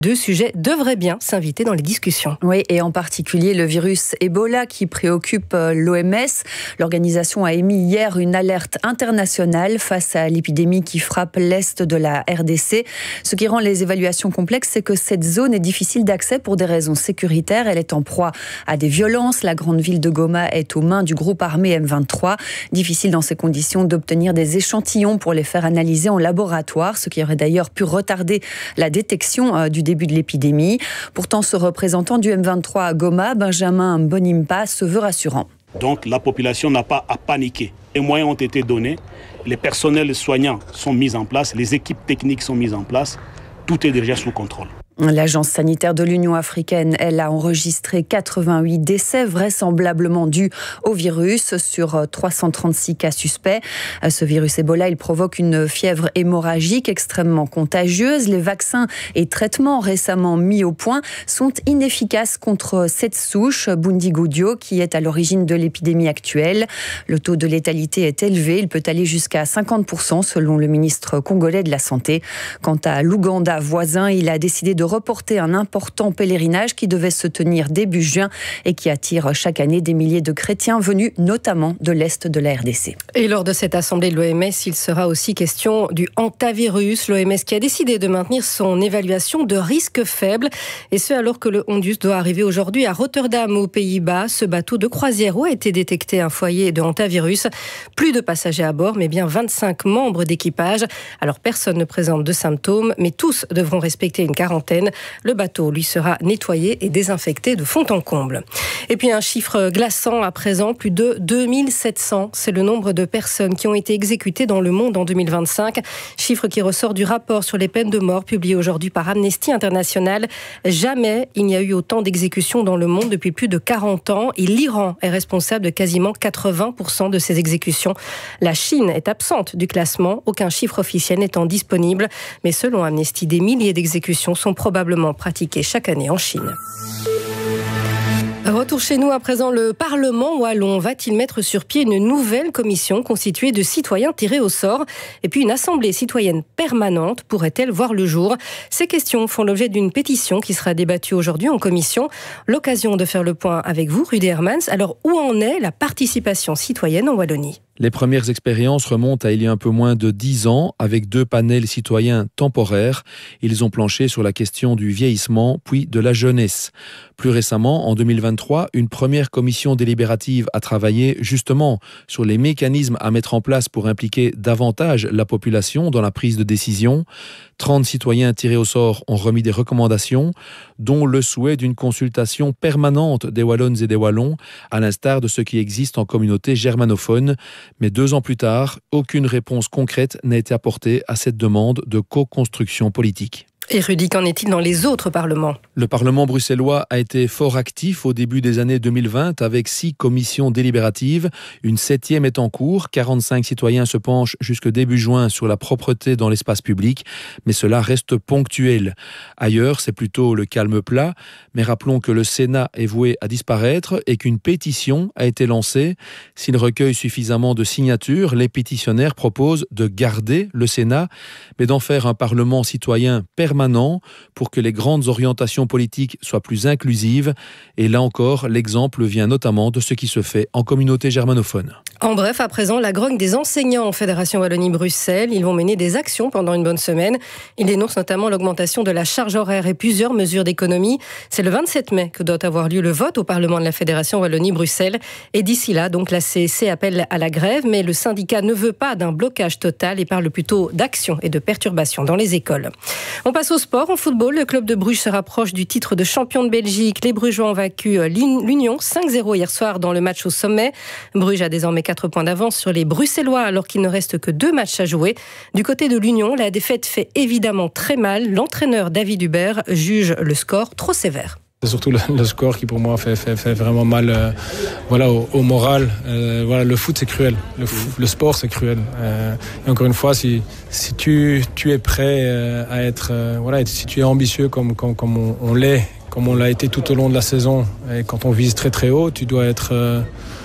Deux sujets devraient bien s'inviter dans les discussions. Oui, et en particulier le virus Ebola qui préoccupe l'OMS. L'organisation a émis hier une alerte internationale face à l'épidémie qui frappe l'est de la RDC. Ce qui rend les évaluations complexes, c'est que cette zone est difficile d'accès pour des raisons sécuritaires. Elle est en proie à des violences. La grande ville de Goma est aux mains du groupe armé M23. Difficile dans ces conditions d'obtenir des échantillons pour les faire analyser en laboratoire, ce qui aurait d'ailleurs pu retarder la détection du début de l'épidémie. Pourtant, ce représentant du M23 à Goma, Benjamin Mbonimpa, se veut rassurant. Donc la population n'a pas à paniquer. Les moyens ont été donnés, les personnels soignants sont mis en place, les équipes techniques sont mises en place, tout est déjà sous contrôle. L'agence sanitaire de l'Union africaine, elle a enregistré 88 décès vraisemblablement dus au virus sur 336 cas suspects. Ce virus Ebola, il provoque une fièvre hémorragique extrêmement contagieuse. Les vaccins et traitements récemment mis au point sont inefficaces contre cette souche, Bundibugyo, qui est à l'origine de l'épidémie actuelle. Le taux de létalité est élevé, il peut aller jusqu'à 50% selon le ministre congolais de la Santé. Quant à l'Ouganda voisin, il a décidé de reporter un important pèlerinage qui devait se tenir début juin et qui attire chaque année des milliers de chrétiens venus notamment de l'Est de la RDC. Et lors de cette assemblée de l'OMS, il sera aussi question du hantavirus. L'OMS qui a décidé de maintenir son évaluation de risque faible, et ce alors que le Hondus doit arriver aujourd'hui à Rotterdam aux Pays-Bas. Ce bateau de croisière où a été détecté un foyer de hantavirus. Plus de passagers à bord, mais bien 25 membres d'équipage. Alors personne ne présente de symptômes, mais tous devront respecter une quarantaine. Le bateau, lui, sera nettoyé et désinfecté de fond en comble. Et puis un chiffre glaçant à présent, plus de 2700. C'est le nombre de personnes qui ont été exécutées dans le monde en 2025. Chiffre qui ressort du rapport sur les peines de mort publié aujourd'hui par Amnesty International. Jamais il n'y a eu autant d'exécutions dans le monde depuis plus de 40 ans. Et l'Iran est responsable de quasiment 80% de ces exécutions. La Chine est absente du classement, aucun chiffre officiel n'étant disponible. Mais selon Amnesty, des milliers d'exécutions sont probablement pratiquées chaque année en Chine. Retour chez nous à présent, le Parlement wallon va-t-il mettre sur pied une nouvelle commission constituée de citoyens tirés au sort? Et puis une assemblée citoyenne permanente pourrait-elle voir le jour? Ces questions font l'objet d'une pétition qui sera débattue aujourd'hui en commission. L'occasion de faire le point avec vous, Rudy Hermans. Alors où en est la participation citoyenne en Wallonie? Les premières expériences remontent à il y a un peu moins de 10 ans avec 2 panels citoyens temporaires. Ils ont planché sur la question du vieillissement puis de la jeunesse. Plus récemment, en 2023, une première commission délibérative a travaillé justement sur les mécanismes à mettre en place pour impliquer davantage la population dans la prise de décision. 30 citoyens tirés au sort ont remis des recommandations, dont le souhait d'une consultation permanente des Wallonnes et des Wallons, à l'instar de ce qui existe en communauté germanophone. Mais 2 ans plus tard, aucune réponse concrète n'a été apportée à cette demande de co-construction politique. Et Rudy, qu'en est-il dans les autres parlements? Le Parlement bruxellois a été fort actif au début des années 2020 avec 6 commissions délibératives. Une 7e est en cours. 45 citoyens se penchent jusque début juin sur la propreté dans l'espace public, mais cela reste ponctuel. Ailleurs, c'est plutôt le calme plat. Mais rappelons que le Sénat est voué à disparaître et qu'une pétition a été lancée. S'il recueille suffisamment de signatures, les pétitionnaires proposent de garder le Sénat, mais d'en faire un Parlement citoyen permanent pour que les grandes orientations politiques soient plus inclusives. Et là encore, l'exemple vient notamment de ce qui se fait en communauté germanophone. En bref, à présent, la grogne des enseignants en Fédération Wallonie-Bruxelles. Ils vont mener des actions pendant une bonne semaine. Ils dénoncent notamment l'augmentation de la charge horaire et plusieurs mesures d'économie. C'est le 27 mai que doit avoir lieu le vote au Parlement de la Fédération Wallonie-Bruxelles. Et d'ici là, donc, la CSC appelle à la grève, mais le syndicat ne veut pas d'un blocage total et parle plutôt d'action et de perturbations dans les écoles. On passe au sport. En football, le club de Bruges se rapproche du titre de champion de Belgique. Les Brugeois ont vaincu l'Union 5-0 hier soir dans le match au sommet. Bruges a désormais 4 points d'avance sur les Bruxellois alors qu'il ne reste que 2 matchs à jouer. Du côté de l'Union, la défaite fait évidemment très mal. L'entraîneur David Hubert juge le score trop sévère. C'est surtout le score qui pour moi fait vraiment mal au moral. Le foot c'est cruel, le sport c'est cruel. Et encore une fois, si tu es prêt à être, si tu es ambitieux comme on l'est, comme on l'a été tout au long de la saison, et quand on vise très très haut, tu dois être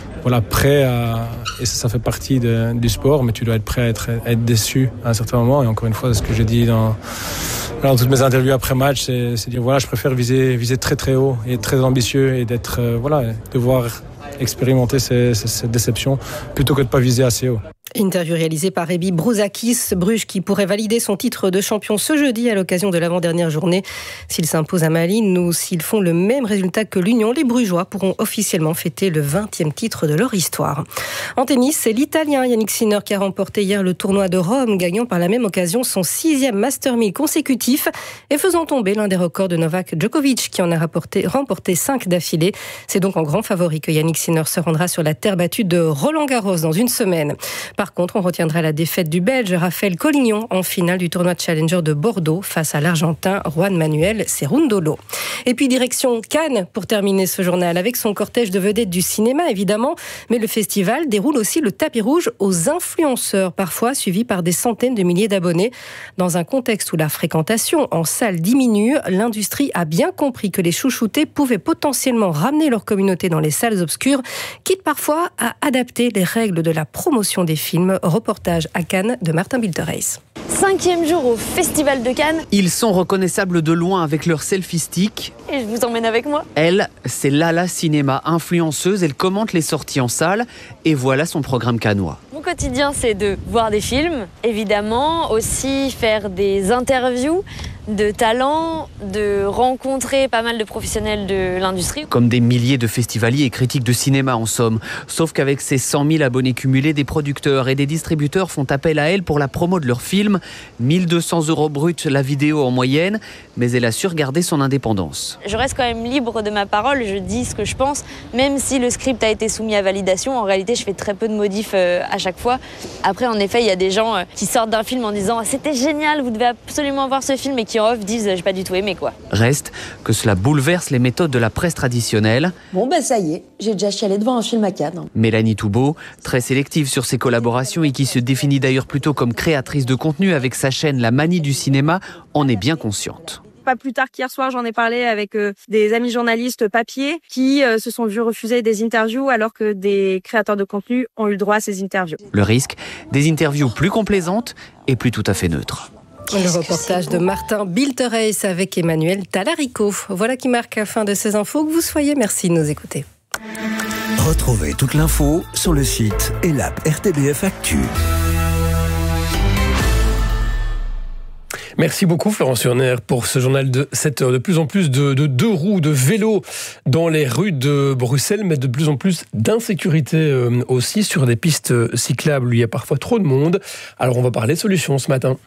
prêt à, et ça fait partie du sport, mais tu dois être prêt à être déçu à un certain moment. Et encore une fois, c'est ce que j'ai dit dans toutes mes interviews après match, c'est dire voilà, je préfère viser très très haut et être très ambitieux et d'être devoir expérimenter cette déception plutôt que de pas viser assez haut. Interview réalisée par Rebi Brouzakis, Bruges qui pourrait valider son titre de champion ce jeudi à l'occasion de l'avant-dernière journée. S'il s'impose à Malines ou s'ils font le même résultat que l'Union, les Brugeois pourront officiellement fêter le 20e titre de leur histoire. En tennis, c'est l'Italien Yannick Sinner qui a remporté hier le tournoi de Rome, gagnant par la même occasion son 6e Master 1000 consécutif et faisant tomber l'un des records de Novak Djokovic qui en a remporté 5 d'affilée. C'est donc en grand favori que Yannick Sinner se rendra sur la terre battue de Roland-Garros dans une semaine. Par contre, on retiendra la défaite du Belge Raphaël Collignon en finale du tournoi Challenger de Bordeaux face à l'Argentin Juan Manuel Cerundolo. Et puis direction Cannes pour terminer ce journal avec son cortège de vedettes du cinéma évidemment, mais le festival déroule aussi le tapis rouge aux influenceurs, parfois suivis par des centaines de milliers d'abonnés. Dans un contexte où la fréquentation en salle diminue, l'industrie a bien compris que les chouchoutés pouvaient potentiellement ramener leur communauté dans les salles obscures, quitte parfois à adapter les règles de la promotion des films. Reportage à Cannes de Martin Biltereis. 5e jour au Festival de Cannes. Ils sont reconnaissables de loin avec leur selfie stick. Et je vous emmène avec moi. Elle, c'est Lala Cinéma, influenceuse. Elle commente les sorties en salle et voilà son programme cannois. Mon quotidien, c'est de voir des films, évidemment, aussi faire des interviews de talents, de rencontrer pas mal de professionnels de l'industrie. Comme des milliers de festivaliers et critiques de cinéma en somme. Sauf qu'avec ses 100 000 abonnés cumulés, des producteurs et des distributeurs font appel à elle pour la promo de leurs films. 1 200 € brut la vidéo en moyenne, mais elle a su garder son indépendance. Je reste quand même libre de ma parole, je dis ce que je pense, même si le script a été soumis à validation. En réalité, je fais très peu de modifs à chaque fois. Après, en effet, il y a des gens qui sortent d'un film en disant « c'était génial, vous devez absolument voir ce film » et qui en off disent « j'ai pas du tout aimé quoi ». Reste que cela bouleverse les méthodes de la presse traditionnelle. Bon ça y est, j'ai déjà chialé devant un film à Cannes. Mélanie Toubeau, très sélective sur ses collaborations et qui se définit d'ailleurs plutôt comme créatrice de contenu avec sa chaîne La Manie du cinéma, en est bien consciente. Pas plus tard qu'hier soir, j'en ai parlé avec des amis journalistes papier qui se sont vus refuser des interviews alors que des créateurs de contenu ont eu le droit à ces interviews. Le risque, des interviews plus complaisantes et plus tout à fait neutres. Le reportage de Martin Biltereis avec Emmanuel Talarico. Voilà qui marque la fin de ces infos. Que vous soyez, merci de nous écouter. Retrouvez toute l'info sur le site et l'app RTBF Actu. Merci beaucoup Florence Urner pour ce journal de 7 heures. De plus en plus de deux roues, de vélos dans les rues de Bruxelles, mais de plus en plus d'insécurité aussi sur des pistes cyclables où il y a parfois trop de monde. Alors on va parler de solutions ce matin.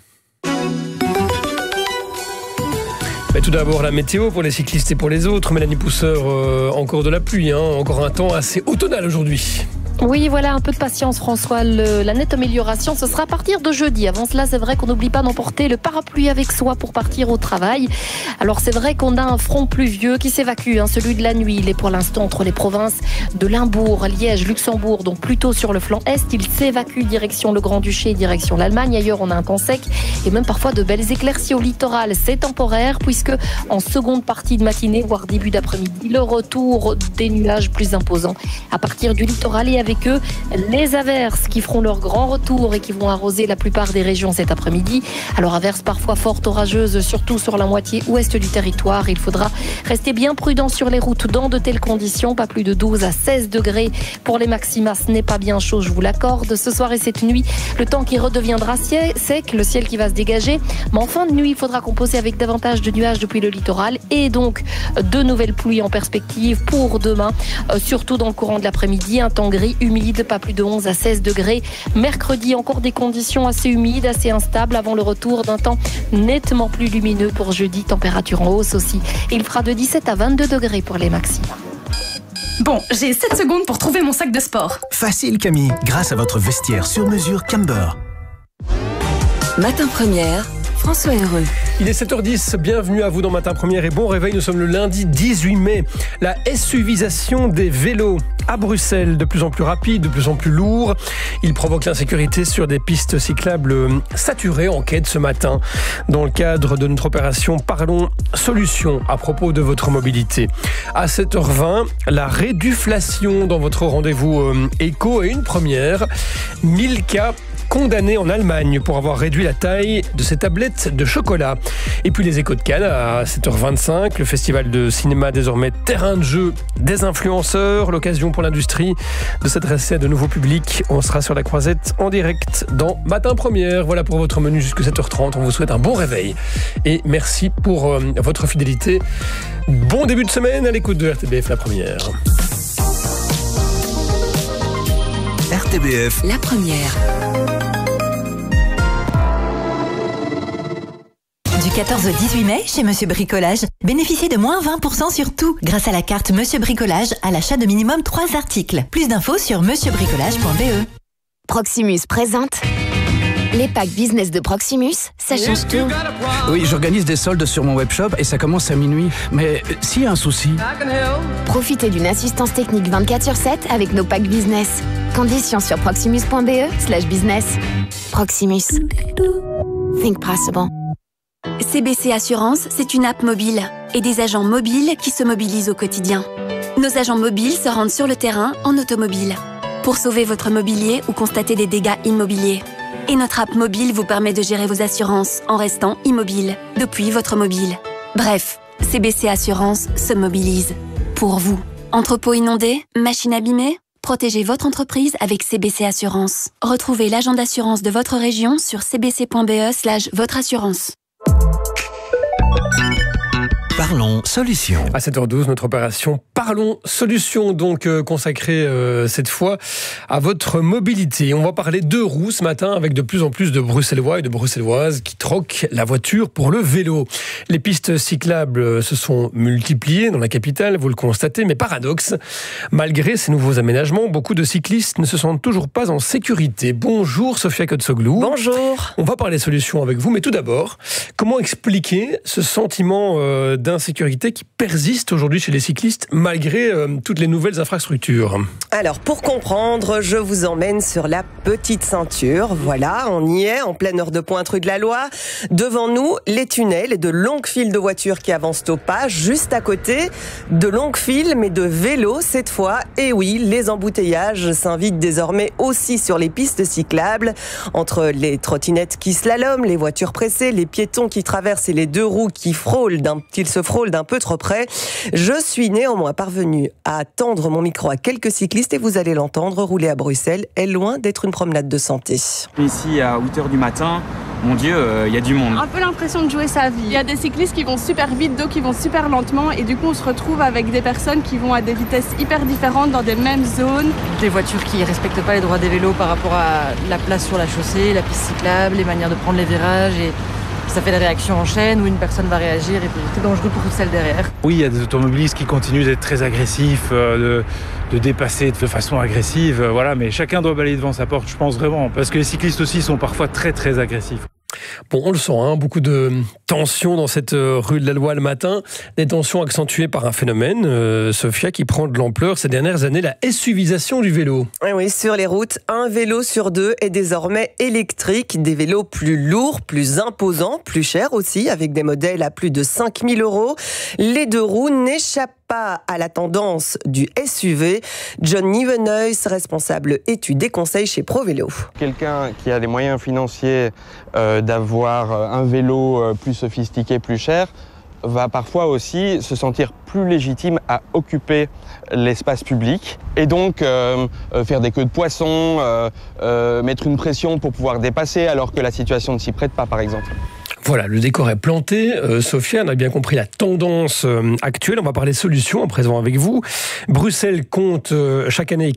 Mais tout d'abord, la météo pour les cyclistes et pour les autres. Mélanie Pousseur, encore de la pluie, encore un temps assez automnal aujourd'hui. Oui, voilà, un peu de patience François, la nette amélioration, ce sera à partir de jeudi. Avant cela, c'est vrai qu'on n'oublie pas d'emporter le parapluie avec soi pour partir au travail. Alors c'est vrai qu'on a un front pluvieux qui s'évacue, celui de la nuit. Il est pour l'instant entre les provinces de Limbourg, Liège, Luxembourg, donc plutôt sur le flanc est. Il s'évacue direction le Grand-Duché, direction l'Allemagne. Ailleurs, on a un temps sec et même parfois de belles éclaircies au littoral. C'est temporaire puisque en seconde partie de matinée, voire début d'après-midi, le retour des nuages plus imposants à partir du littoral et avec eux les averses qui feront leur grand retour et qui vont arroser la plupart des régions cet après-midi. Alors averses parfois fortes orageuses, surtout sur la moitié ouest du territoire. Il faudra rester bien prudent sur les routes dans de telles conditions. Pas plus de 12 à 16 degrés pour les maximas. Ce n'est pas bien chaud, je vous l'accorde. Ce soir et cette nuit, le temps qui redeviendra sec, le ciel qui va se dégager. Mais en fin de nuit, il faudra composer avec davantage de nuages depuis le littoral et donc de nouvelles pluies en perspective pour demain, surtout dans le courant de l'après-midi. Un temps gris, humide, pas plus de 11 à 16 degrés. Mercredi, encore des conditions assez humides, assez instables avant le retour d'un temps nettement plus lumineux pour jeudi. Température en hausse aussi. Il fera de 17 à 22 degrés pour les maximums. Bon, j'ai 7 secondes pour trouver mon sac de sport. Facile Camille, grâce à votre vestiaire sur mesure Camber. Matin Première, François Heureux. Il est 7h10, bienvenue à vous dans Matin Première et bon réveil, nous sommes le lundi 18 mai. La SUVisation des vélos à Bruxelles, de plus en plus rapide, de plus en plus lourd. Il provoque l'insécurité sur des pistes cyclables saturées. Enquête ce matin dans le cadre de notre opération Parlons Solutions à propos de votre mobilité. À 7h20, la réduflation dans votre rendez-vous éco et une première. 1000 cas condamné en Allemagne pour avoir réduit la taille de ses tablettes de chocolat. Et puis les échos de Cannes à 7h25, le festival de cinéma désormais terrain de jeu des influenceurs, l'occasion pour l'industrie de s'adresser à de nouveaux publics. On sera sur la Croisette en direct dans Matin Première. Voilà pour votre menu jusqu'à 7h30. On vous souhaite un bon réveil et merci pour votre fidélité. Bon début de semaine à l'écoute de RTBF La Première. RTBF La Première. Du 14 au 18 mai, chez Monsieur Bricolage, bénéficiez de moins 20% sur tout grâce à la carte Monsieur Bricolage à l'achat de minimum 3 articles. Plus d'infos sur monsieurbricolage.be. Proximus présente les packs business de Proximus, ça change tout. Oui, j'organise des soldes sur mon webshop et ça commence à minuit. Mais s'il y a un souci... Profitez d'une assistance technique 24/7 avec nos packs business. Conditions sur proximus.be/business. Proximus. Think possible. CBC Assurance, c'est une app mobile et des agents mobiles qui se mobilisent au quotidien. Nos agents mobiles se rendent sur le terrain en automobile pour sauver votre mobilier ou constater des dégâts immobiliers. Et notre app mobile vous permet de gérer vos assurances en restant immobile depuis votre mobile. Bref, CBC Assurance se mobilise pour vous. Entrepôt inondé, machine abîmée ? Protégez votre entreprise avec CBC Assurance. Retrouvez l'agent d'assurance de votre région sur cbc.be/votre assurance. Parlons Solutions. À 7h12, notre opération Parlons Solutions, donc consacrée cette fois à votre mobilité. On va parler de roues ce matin avec de plus en plus de Bruxellois et de Bruxelloises qui troquent la voiture pour le vélo. Les pistes cyclables se sont multipliées dans la capitale, vous le constatez, mais paradoxe, malgré ces nouveaux aménagements, beaucoup de cyclistes ne se sentent toujours pas en sécurité. Bonjour Sophia Kotsoglou. Bonjour. On va parler solutions avec vous, mais tout d'abord, comment expliquer ce sentiment d'insécurité qui persiste aujourd'hui chez les cyclistes malgré toutes les nouvelles infrastructures? Alors, pour comprendre, je vous emmène sur la petite ceinture. Voilà, on y est, en pleine heure de pointe rue de la Loi. Devant nous, les tunnels et de longues files de voitures qui avancent au pas. Juste à côté, de longues files, mais de vélos cette fois. Et oui, les embouteillages s'invitent désormais aussi sur les pistes cyclables. Entre les trottinettes qui slaloment, les voitures pressées, les piétons qui traversent et les deux roues qui se frôlent d'un peu trop près. Je suis néanmoins parvenue à tendre mon micro à quelques cyclistes et vous allez l'entendre, rouler à Bruxelles est loin d'être une promenade de santé. Ici à 8h du matin, mon Dieu, il y a du monde. Un peu l'impression de jouer sa vie. Il y a des cyclistes qui vont super vite, d'autres qui vont super lentement et du coup on se retrouve avec des personnes qui vont à des vitesses hyper différentes dans des mêmes zones. Des voitures qui ne respectent pas les droits des vélos par rapport à la place sur la chaussée, la piste cyclable, les manières de prendre les virages et ça fait des réactions en chaîne où une personne va réagir et puis c'est dangereux pour celle derrière. Oui, il y a des automobilistes qui continuent d'être très agressifs, de dépasser de façon agressive, voilà, mais chacun doit balayer devant sa porte, je pense vraiment, parce que les cyclistes aussi sont parfois très très agressifs. Bon, on le sent, beaucoup de tensions dans cette rue de la Loi le matin, des tensions accentuées par un phénomène, Sophia, qui prend de l'ampleur ces dernières années, la SUVisation du vélo. Oui, sur les routes, un vélo sur deux est désormais électrique, des vélos plus lourds, plus imposants, plus chers aussi, avec des modèles à plus de 5 000 €. Les deux roues n'échappent pas à la tendance du SUV. John Nieuwenhuis, responsable études et conseils chez ProVélo. Quelqu'un qui a les moyens financiers d'avoir un vélo plus sophistiqué, plus cher, va parfois aussi se sentir plus légitime à occuper l'espace public et donc faire des queues de poisson, mettre une pression pour pouvoir dépasser alors que la situation ne s'y prête pas, par exemple. Voilà, le décor est planté. Sophia, on a bien compris la tendance actuelle. On va parler solutions à présent avec vous. Bruxelles compte chaque année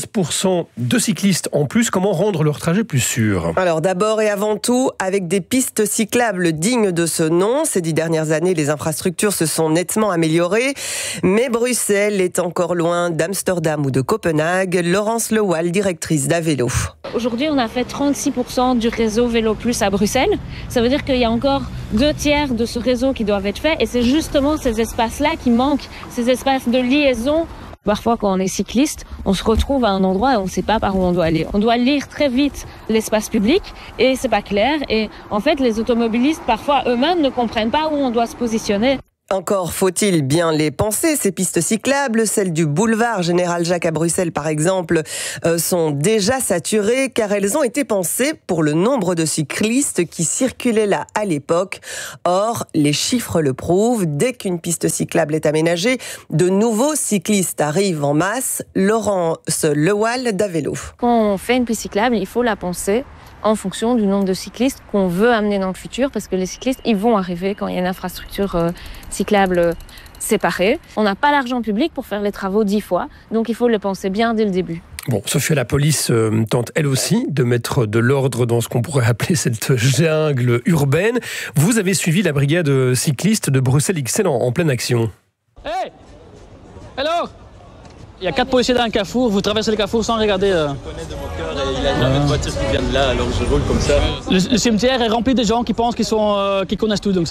15% de cyclistes en plus. Comment rendre leur trajet plus sûr? Alors d'abord et avant tout, avec des pistes cyclables dignes de ce nom. Ces 10 dernières années, les infrastructures se sont nettement améliorées. Mais Bruxelles est encore loin d'Amsterdam ou de Copenhague. Laurence Lewal, directrice d'Avélo. Aujourd'hui, on a fait 36% du réseau Vélo Plus à Bruxelles. Ça veut dire qu'il y a encore 2/3 de ce réseau qui doivent être faits. Et c'est justement ces espaces-là qui manquent, ces espaces de liaison. Parfois, quand on est cycliste, on se retrouve à un endroit et on ne sait pas par où on doit aller. On doit lire très vite l'espace public et c'est pas clair. Et en fait, les automobilistes, parfois eux-mêmes, ne comprennent pas où on doit se positionner. Encore faut-il bien les penser, ces pistes cyclables. Celles du boulevard Général Jacques à Bruxelles, par exemple, sont déjà saturées car elles ont été pensées pour le nombre de cyclistes qui circulaient là à l'époque. Or, les chiffres le prouvent. Dès qu'une piste cyclable est aménagée, de nouveaux cyclistes arrivent en masse. Laurence Lewal d'Avélo. Quand on fait une piste cyclable, il faut la penser en fonction du nombre de cyclistes qu'on veut amener dans le futur, parce que les cyclistes, ils vont arriver quand il y a une infrastructure cyclable séparée. On n'a pas l'argent public pour faire les travaux 10 fois, donc il faut le penser bien dès le début. Bon, Sophia, la police tente elle aussi de mettre de l'ordre dans ce qu'on pourrait appeler cette jungle urbaine. Vous avez suivi la brigade cycliste de Bruxelles XL en pleine action. Hey! Alors? Il y a 4 policiers dans un carrefour, vous traversez le carrefour sans regarder. Je connais de mon cœur et il n'y a jamais de voiture qui vient de là, alors je roule comme ça. Le cimetière est rempli de gens qui pensent qu'ils connaissent tout, donc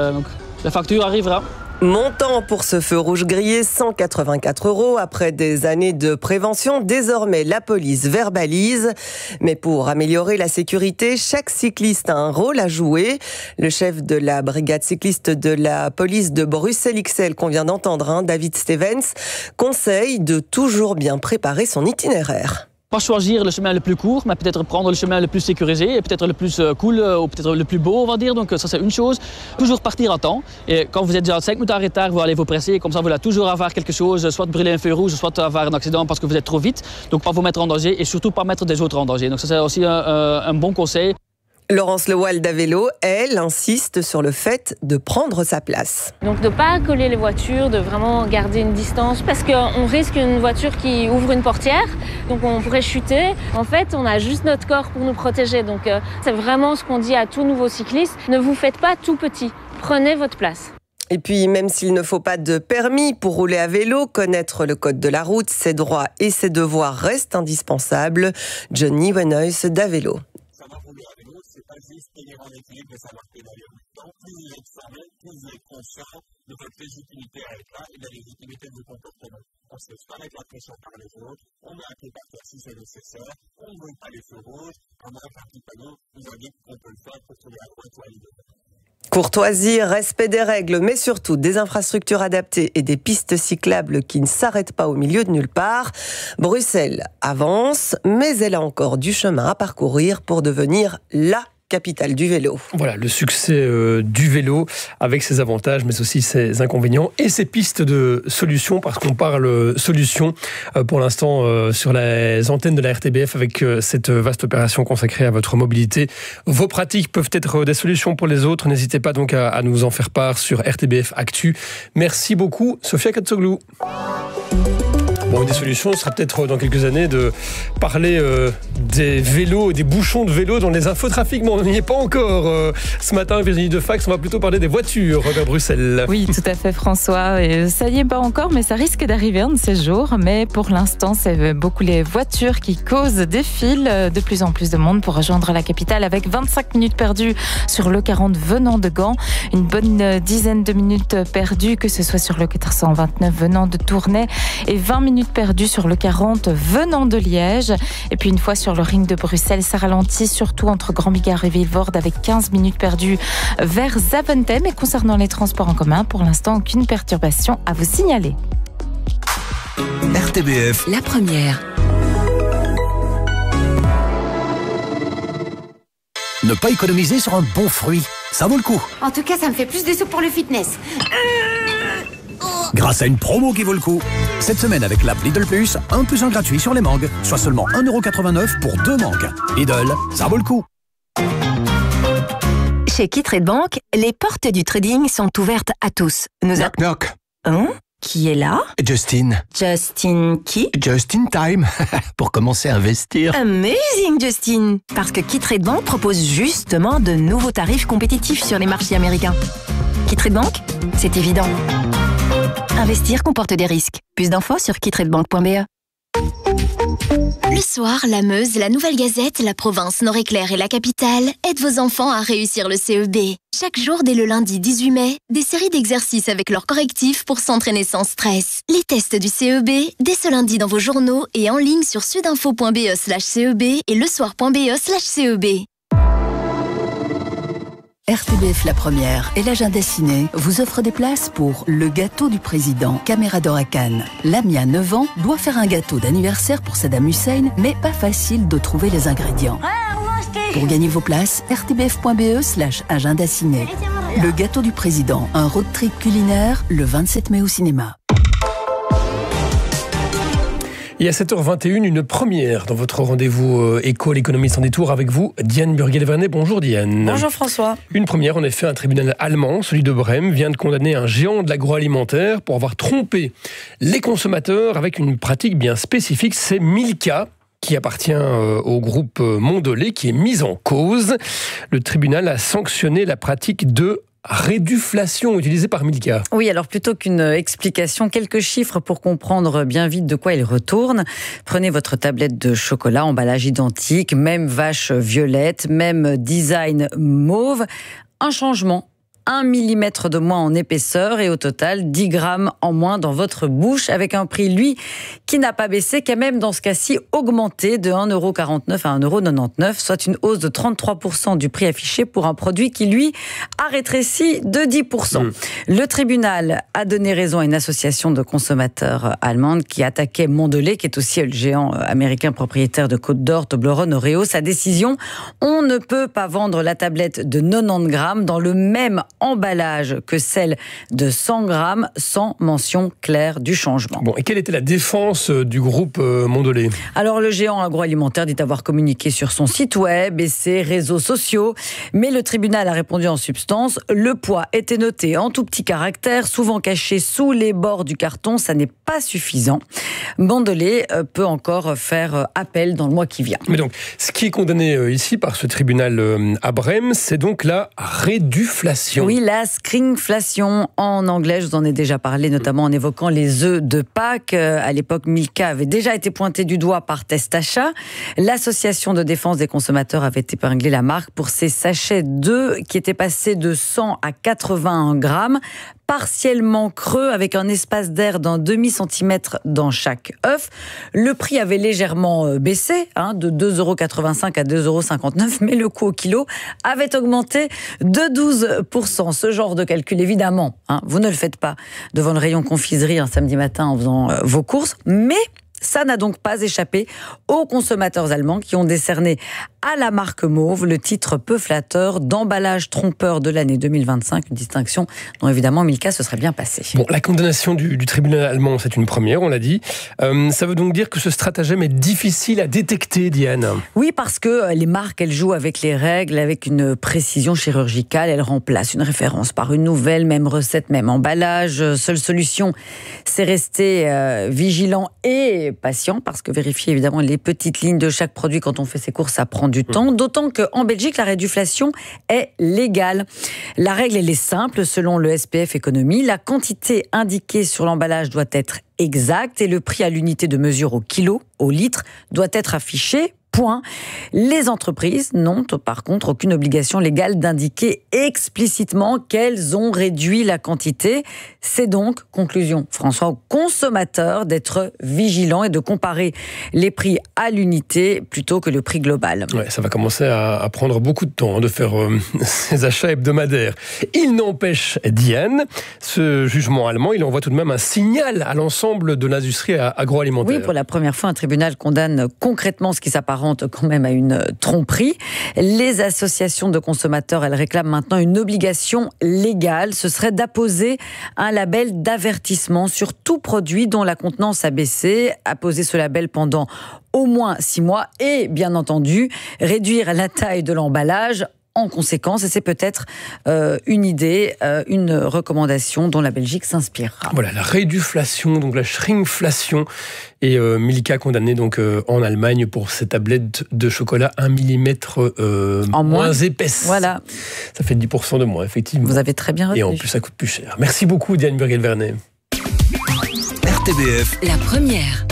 la facture arrivera. Montant pour ce feu rouge grillé, 184 € après des années de prévention. Désormais, la police verbalise. Mais pour améliorer la sécurité, chaque cycliste a un rôle à jouer. Le chef de la brigade cycliste de la police de Bruxelles XL qu'on vient d'entendre, David Stevens, conseille de toujours bien préparer son itinéraire. Pas choisir le chemin le plus court, mais peut-être prendre le chemin le plus sécurisé et peut-être le plus cool ou peut-être le plus beau, on va dire. Donc ça, c'est une chose. Toujours partir à temps. Et quand vous êtes déjà 5 minutes en retard, vous allez vous presser. Comme ça, vous allez toujours avoir quelque chose, soit brûler un feu rouge, soit avoir un accident parce que vous êtes trop vite. Donc pas vous mettre en danger et surtout pas mettre des autres en danger. Donc ça, c'est aussi un bon conseil. Laurence Lewal d'Avélo, elle, insiste sur le fait de prendre sa place. Donc de ne pas coller les voitures, de vraiment garder une distance, parce qu'on risque une voiture qui ouvre une portière, donc on pourrait chuter. En fait, on a juste notre corps pour nous protéger. Donc c'est vraiment ce qu'on dit à tout nouveau cycliste. Ne vous faites pas tout petit, prenez votre place. Et puis, même s'il ne faut pas de permis pour rouler à vélo, connaître le code de la route, ses droits et ses devoirs restent indispensables. Johnny Wenoys d'Avélo. Tenir en équilibre et savoir pédaler en même temps. Plus vous êtes formé, plus vous êtes conscient de votre légitimité à être là et de la légitimité de vos comportements. On se laisse pas mettre la pression par les autres, on met un pied par terre si c'est nécessaire, on ne veut pas les feux rouges, on a un petit panneau qui nous indique qu'on peut le faire pour trouver la droite ou à l'idée. Courtoisie, respect des règles, mais surtout des infrastructures adaptées et des pistes cyclables qui ne s'arrêtent pas au milieu de nulle part. Bruxelles avance, mais elle a encore du chemin à parcourir pour devenir la capitale du vélo. Voilà, le succès du vélo avec ses avantages mais aussi ses inconvénients et ses pistes de solutions, parce qu'on parle solutions pour l'instant sur les antennes de la RTBF avec cette vaste opération consacrée à votre mobilité. Vos pratiques peuvent être des solutions pour les autres. N'hésitez pas donc à nous en faire part sur RTBF Actu. Merci beaucoup, Sophia Katsoglou. Bon, une des solutions sera peut-être dans quelques années de parler des vélos et des bouchons de vélos dans les infotrafics, mais on n'y est pas encore. Ce matin, Virginie Defax, on va plutôt parler des voitures vers Bruxelles. Oui, tout à fait, François. Et ça n'y est pas encore, mais ça risque d'arriver un de ces jours. Mais pour l'instant, c'est beaucoup les voitures qui causent des files. De plus en plus de monde pour rejoindre la capitale avec 25 minutes perdues sur le 40 venant de Gand. Une bonne dizaine de minutes perdues, que ce soit sur le 429 venant de Tournai et 20 minutes perdues sur le 40 venant de Liège. Et puis une fois sur le ring de Bruxelles, ça ralentit surtout entre Grand-Bigard et Vilvoorde avec 15 minutes perdues vers Zaventem. Et concernant les transports en commun, pour l'instant, aucune perturbation à vous signaler. RTBF, la première. Ne pas économiser sur un bon fruit, ça vaut le coup. En tout cas, ça me fait plus de sous pour le fitness. Grâce à une promo qui vaut le coup. Cette semaine avec l'app Lidl Plus, 1 + 1 gratuit sur les mangues, soit seulement 1,89 € pour 2 mangues. Lidl, ça vaut le coup. Chez Kitrade Bank, les portes du trading sont ouvertes à tous. Knock knock. Hein? Qui est là? Justine. Justin qui? Just in time. Pour commencer à investir. Amazing, Justin. Parce que Kitrade Bank propose justement de nouveaux tarifs compétitifs sur les marchés américains. Kitrade Bank, c'est évident. Investir comporte des risques. Plus d'infos sur kitradebank.be. Le soir, la Meuse, la Nouvelle Gazette, la Province, Nord-Éclair et la Capitale aident vos enfants à réussir le CEB. Chaque jour, dès le lundi 18 mai, des séries d'exercices avec leurs correctifs pour s'entraîner sans stress. Les tests du CEB, dès ce lundi dans vos journaux et en ligne sur sudinfo.be/CEB et lesoir.be/CEB. RTBF La Première et l'agenda ciné vous offrent des places pour Le Gâteau du Président, Caméra d'or à Cannes. Lamia, 9 ans, doit faire un gâteau d'anniversaire pour Saddam Hussein, mais pas facile de trouver les ingrédients. Pour gagner vos places, rtbf.be/agenda ciné. Le Gâteau du Président, un road trip culinaire, le 27 mai au cinéma. Et à 7h21, une première dans votre rendez-vous éco, l'économie sans détour avec vous, Diane Burguel-Vernet. Bonjour Diane. Bonjour François. Une première, en effet, un tribunal allemand, celui de Brême, vient de condamner un géant de l'agroalimentaire pour avoir trompé les consommateurs avec une pratique bien spécifique. C'est Milka, qui appartient au groupe Mondelez, qui est mise en cause. Le tribunal a sanctionné la pratique de réduflation utilisée par Milka. Oui, alors plutôt qu'une explication, quelques chiffres pour comprendre bien vite de quoi il retourne. Prenez votre tablette de chocolat, emballage identique, même vache violette, même design mauve. Un changement. 1 mm de moins en épaisseur et au total 10 grammes en moins dans votre bouche, avec un prix, lui, qui n'a pas baissé, qui a même dans ce cas-ci augmenté de 1,49 € à 1,99 €, soit une hausse de 33% du prix affiché pour un produit qui, lui, a rétréci de 10%. Le tribunal a donné raison à une association de consommateurs allemande qui attaquait Mondelez, qui est aussi le géant américain propriétaire de Côte d'Or, Toblerone, Oreo. Sa décision, on ne peut pas vendre la tablette de 90 grammes dans le même emballage que celle de 100 grammes sans mention claire du changement. Bon, et quelle était la défense du groupe Mondelez ? Alors, le géant agroalimentaire dit avoir communiqué sur son site web et ses réseaux sociaux, mais le tribunal a répondu en substance. Le poids était noté en tout petits caractères, souvent caché sous les bords du carton. Ça n'est pas suffisant. Mondelez peut encore faire appel dans le mois qui vient. Mais donc, ce qui est condamné ici par ce tribunal à Brême, c'est donc la réduflation. Oui, la shrinkflation en anglais, je vous en ai déjà parlé, notamment en évoquant les œufs de Pâques. À l'époque, Milka avait déjà été pointé du doigt par Test Achat. L'association de défense des consommateurs avait épinglé la marque pour ses sachets d'œufs qui étaient passés de 100 à 81 grammes, partiellement creux avec un espace d'air d'un demi-centimètre dans chaque œuf. Le prix avait légèrement baissé, de 2,85 € à 2,59 €, mais le coût au kilo avait augmenté de 12%. Ce genre de calcul, évidemment, vous ne le faites pas devant le rayon confiserie un samedi matin en faisant vos courses, mais ça n'a donc pas échappé aux consommateurs allemands qui ont décerné à la marque Mauve le titre peu flatteur d'emballage trompeur de l'année 2025, une distinction dont évidemment Milka se serait bien passé. Bon, la condamnation du tribunal allemand, c'est une première, on l'a dit. Ça veut donc dire que ce stratagème est difficile à détecter, Diane ? Oui, parce que les marques, elles jouent avec les règles, avec une précision chirurgicale. Elles remplacent une référence par une nouvelle, même recette, même emballage. Seule solution, c'est rester vigilant et patient, parce que vérifier évidemment les petites lignes de chaque produit quand on fait ses courses, ça prend du temps. D'autant qu'en Belgique, la réduflation est légale. La règle, elle est simple, selon le SPF Économie. La quantité indiquée sur l'emballage doit être exacte et le prix à l'unité de mesure au kilo, au litre, doit être affiché. Point. Les entreprises n'ont par contre aucune obligation légale d'indiquer explicitement qu'elles ont réduit la quantité. C'est donc, conclusion François, aux consommateurs d'être vigilants et de comparer les prix à l'unité plutôt que le prix global. Ouais, ça va commencer à prendre beaucoup de temps de faire ces achats hebdomadaires. Il n'empêche, Diane, ce jugement allemand, il envoie tout de même un signal à l'ensemble de l'industrie agroalimentaire. Oui, pour la première fois, un tribunal condamne concrètement ce qui s'apparente quand même à une tromperie. Les associations de consommateurs, elles réclament maintenant une obligation légale. Ce serait d'apposer un label d'avertissement sur tout produit dont la contenance a baissé, apposer ce label pendant au moins 6 mois et, bien entendu, réduire la taille de l'emballage en conséquence, et c'est peut-être une idée, une recommandation dont la Belgique s'inspirera. Voilà, la réduflation, donc la shrinkflation, et Milka condamné donc en Allemagne pour ces tablettes de chocolat 1 mm en moins épaisse. Voilà. Ça fait 10% de moins, effectivement. Vous avez très bien retenu. Et en plus, ça coûte plus cher. Merci beaucoup, Diane Burguel-Vernet. RTBF. La première.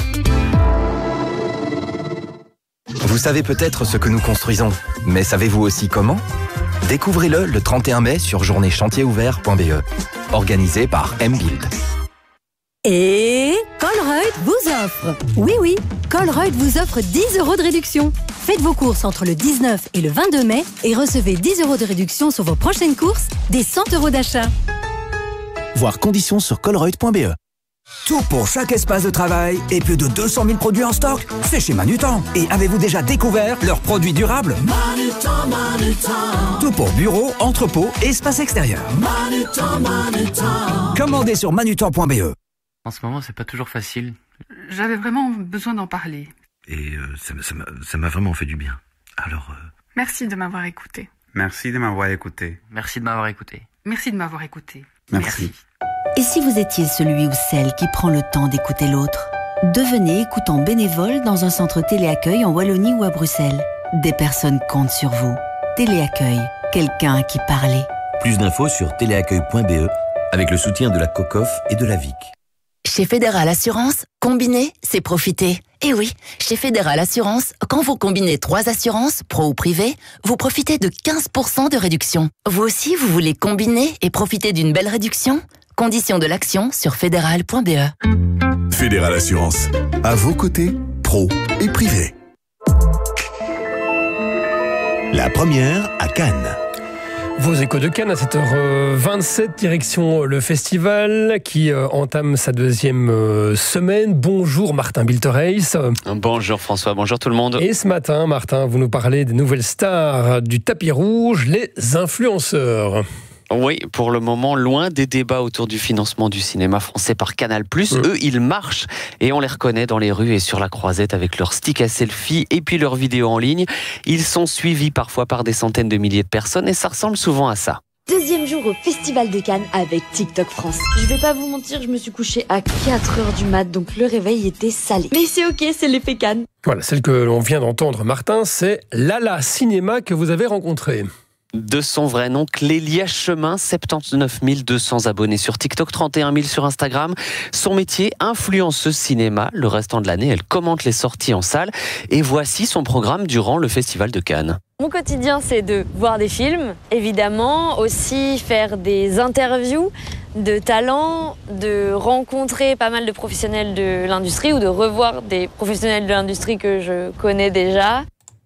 Vous savez peut-être ce que nous construisons, mais savez-vous aussi comment ? Découvrez-le le 31 mai sur journée-chantier-ouvert.be, organisé par M-Build. Et quand Colruyt vous offre. Oui, Colruyt vous offre 10 € de réduction. Faites vos courses entre le 19 et le 22 mai et recevez 10 € de réduction sur vos prochaines courses, des 100 € d'achat. Voir conditions sur colruyt.be. Tout pour chaque espace de travail et plus de 200 000 produits en stock, c'est chez Manutan. Et avez-vous déjà découvert leurs produits durables ? Manutan. Tout pour bureau, entrepôt et espace extérieur. Manutan. Commandez sur manutan.be. En ce moment, c'est pas toujours facile. J'avais vraiment besoin d'en parler. Et ça m'a vraiment fait du bien. Alors... Merci de m'avoir écouté. Merci de m'avoir écouté. Merci de m'avoir écouté. Merci de m'avoir écouté. Merci. Et si vous étiez celui ou celle qui prend le temps d'écouter l'autre ? Devenez écoutant bénévole dans un centre téléaccueil en Wallonie ou à Bruxelles. Des personnes comptent sur vous. Téléaccueil, quelqu'un à qui parler. Plus d'infos sur téléaccueil.be avec le soutien de la COCOF et de la VIC. Chez Fédéral Assurance, combiner, c'est profiter. Et oui, chez Fédéral Assurance, quand vous combinez 3 assurances, pro ou privé, vous profitez de 15% de réduction. Vous aussi, vous voulez combiner et profiter d'une belle réduction ? Conditions de l'action sur fédéral.be. Fédéral Assurance, à vos côtés, pro et privé. La première à Cannes. Vos échos de Cannes à 7h27, direction le festival qui entame sa 2e semaine. Bonjour Martin Biltereis. Bonjour François, bonjour tout le monde. Et ce matin, Martin, vous nous parlez des nouvelles stars du tapis rouge, les influenceurs. Oui, pour le moment, loin des débats autour du financement du cinéma français par Canal+. Eux, ils marchent et on les reconnaît dans les rues et sur la croisette avec leurs sticks à selfie et puis leurs vidéos en ligne. Ils sont suivis parfois par des centaines de milliers de personnes et ça ressemble souvent à ça. 2e jour au Festival de Cannes avec TikTok France. Je vais pas vous mentir, je me suis couchée à 4h du mat, donc le réveil était salé. Mais c'est ok, c'est l'effet Cannes. Voilà, celle que l'on vient d'entendre, Martin, c'est Lala Cinéma que vous avez rencontré. De son vrai nom, Clélia Chemin, 79 200 abonnés sur TikTok, 31 000 sur Instagram. Son métier, influenceuse cinéma. Le restant de l'année, elle commente les sorties en salle. Et voici son programme durant le Festival de Cannes. Mon quotidien, c'est de voir des films, évidemment, aussi faire des interviews de talents, de rencontrer pas mal de professionnels de l'industrie ou de revoir des professionnels de l'industrie que je connais déjà.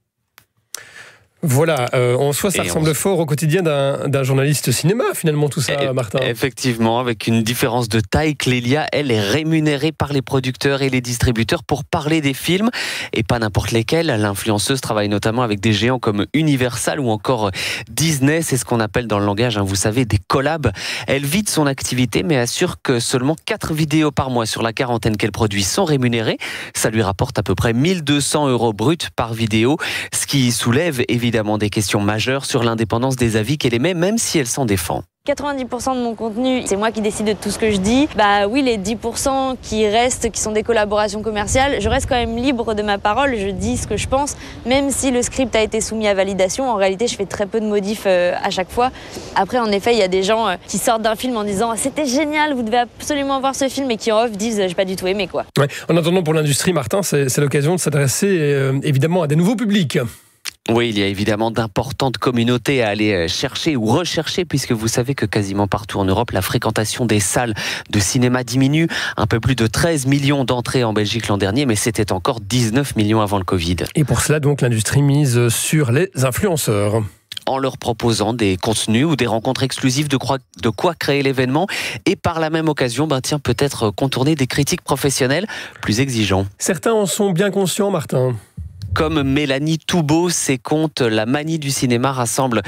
Voilà, en soi, ça ressemble fort au quotidien d'un journaliste cinéma, finalement, tout ça, Martin. Effectivement, avec une différence de taille, Clélia, elle, est rémunérée par les producteurs et les distributeurs pour parler des films, et pas n'importe lesquels. L'influenceuse travaille notamment avec des géants comme Universal ou encore Disney, c'est ce qu'on appelle dans le langage, vous savez, des collabs. Elle vit de son activité, mais assure que seulement 4 vidéos par mois sur la quarantaine qu'elle produit sont rémunérées. Ça lui rapporte à peu près 1 200 € bruts par vidéo, ce qui soulève évidemment des questions majeures sur l'indépendance des avis qu'elle émet, même si elle s'en défend. 90% de mon contenu, c'est moi qui décide de tout ce que je dis. Bah oui, les 10% qui restent, qui sont des collaborations commerciales, je reste quand même libre de ma parole, je dis ce que je pense, même si le script a été soumis à validation. En réalité, je fais très peu de modifs à chaque fois. Après, en effet, il y a des gens qui sortent d'un film en disant « C'était génial, vous devez absolument voir ce film » et qui en off disent « J'ai pas du tout aimé ». quoi. Ouais. En attendant, pour l'industrie, Martin, c'est l'occasion de s'adresser évidemment à des nouveaux publics. Oui, il y a évidemment d'importantes communautés à aller chercher ou rechercher, puisque vous savez que quasiment partout en Europe, la fréquentation des salles de cinéma diminue. Un peu plus de 13 millions d'entrées en Belgique l'an dernier, mais c'était encore 19 millions avant le Covid. Et pour cela, donc, l'industrie mise sur les influenceurs. En leur proposant des contenus ou des rencontres exclusives de quoi créer l'événement et par la même occasion, peut-être contourner des critiques professionnelles plus exigeants. Certains en sont bien conscients, Martin. Comme Mélanie Toubeau, ses comptes La Manie du cinéma rassemblent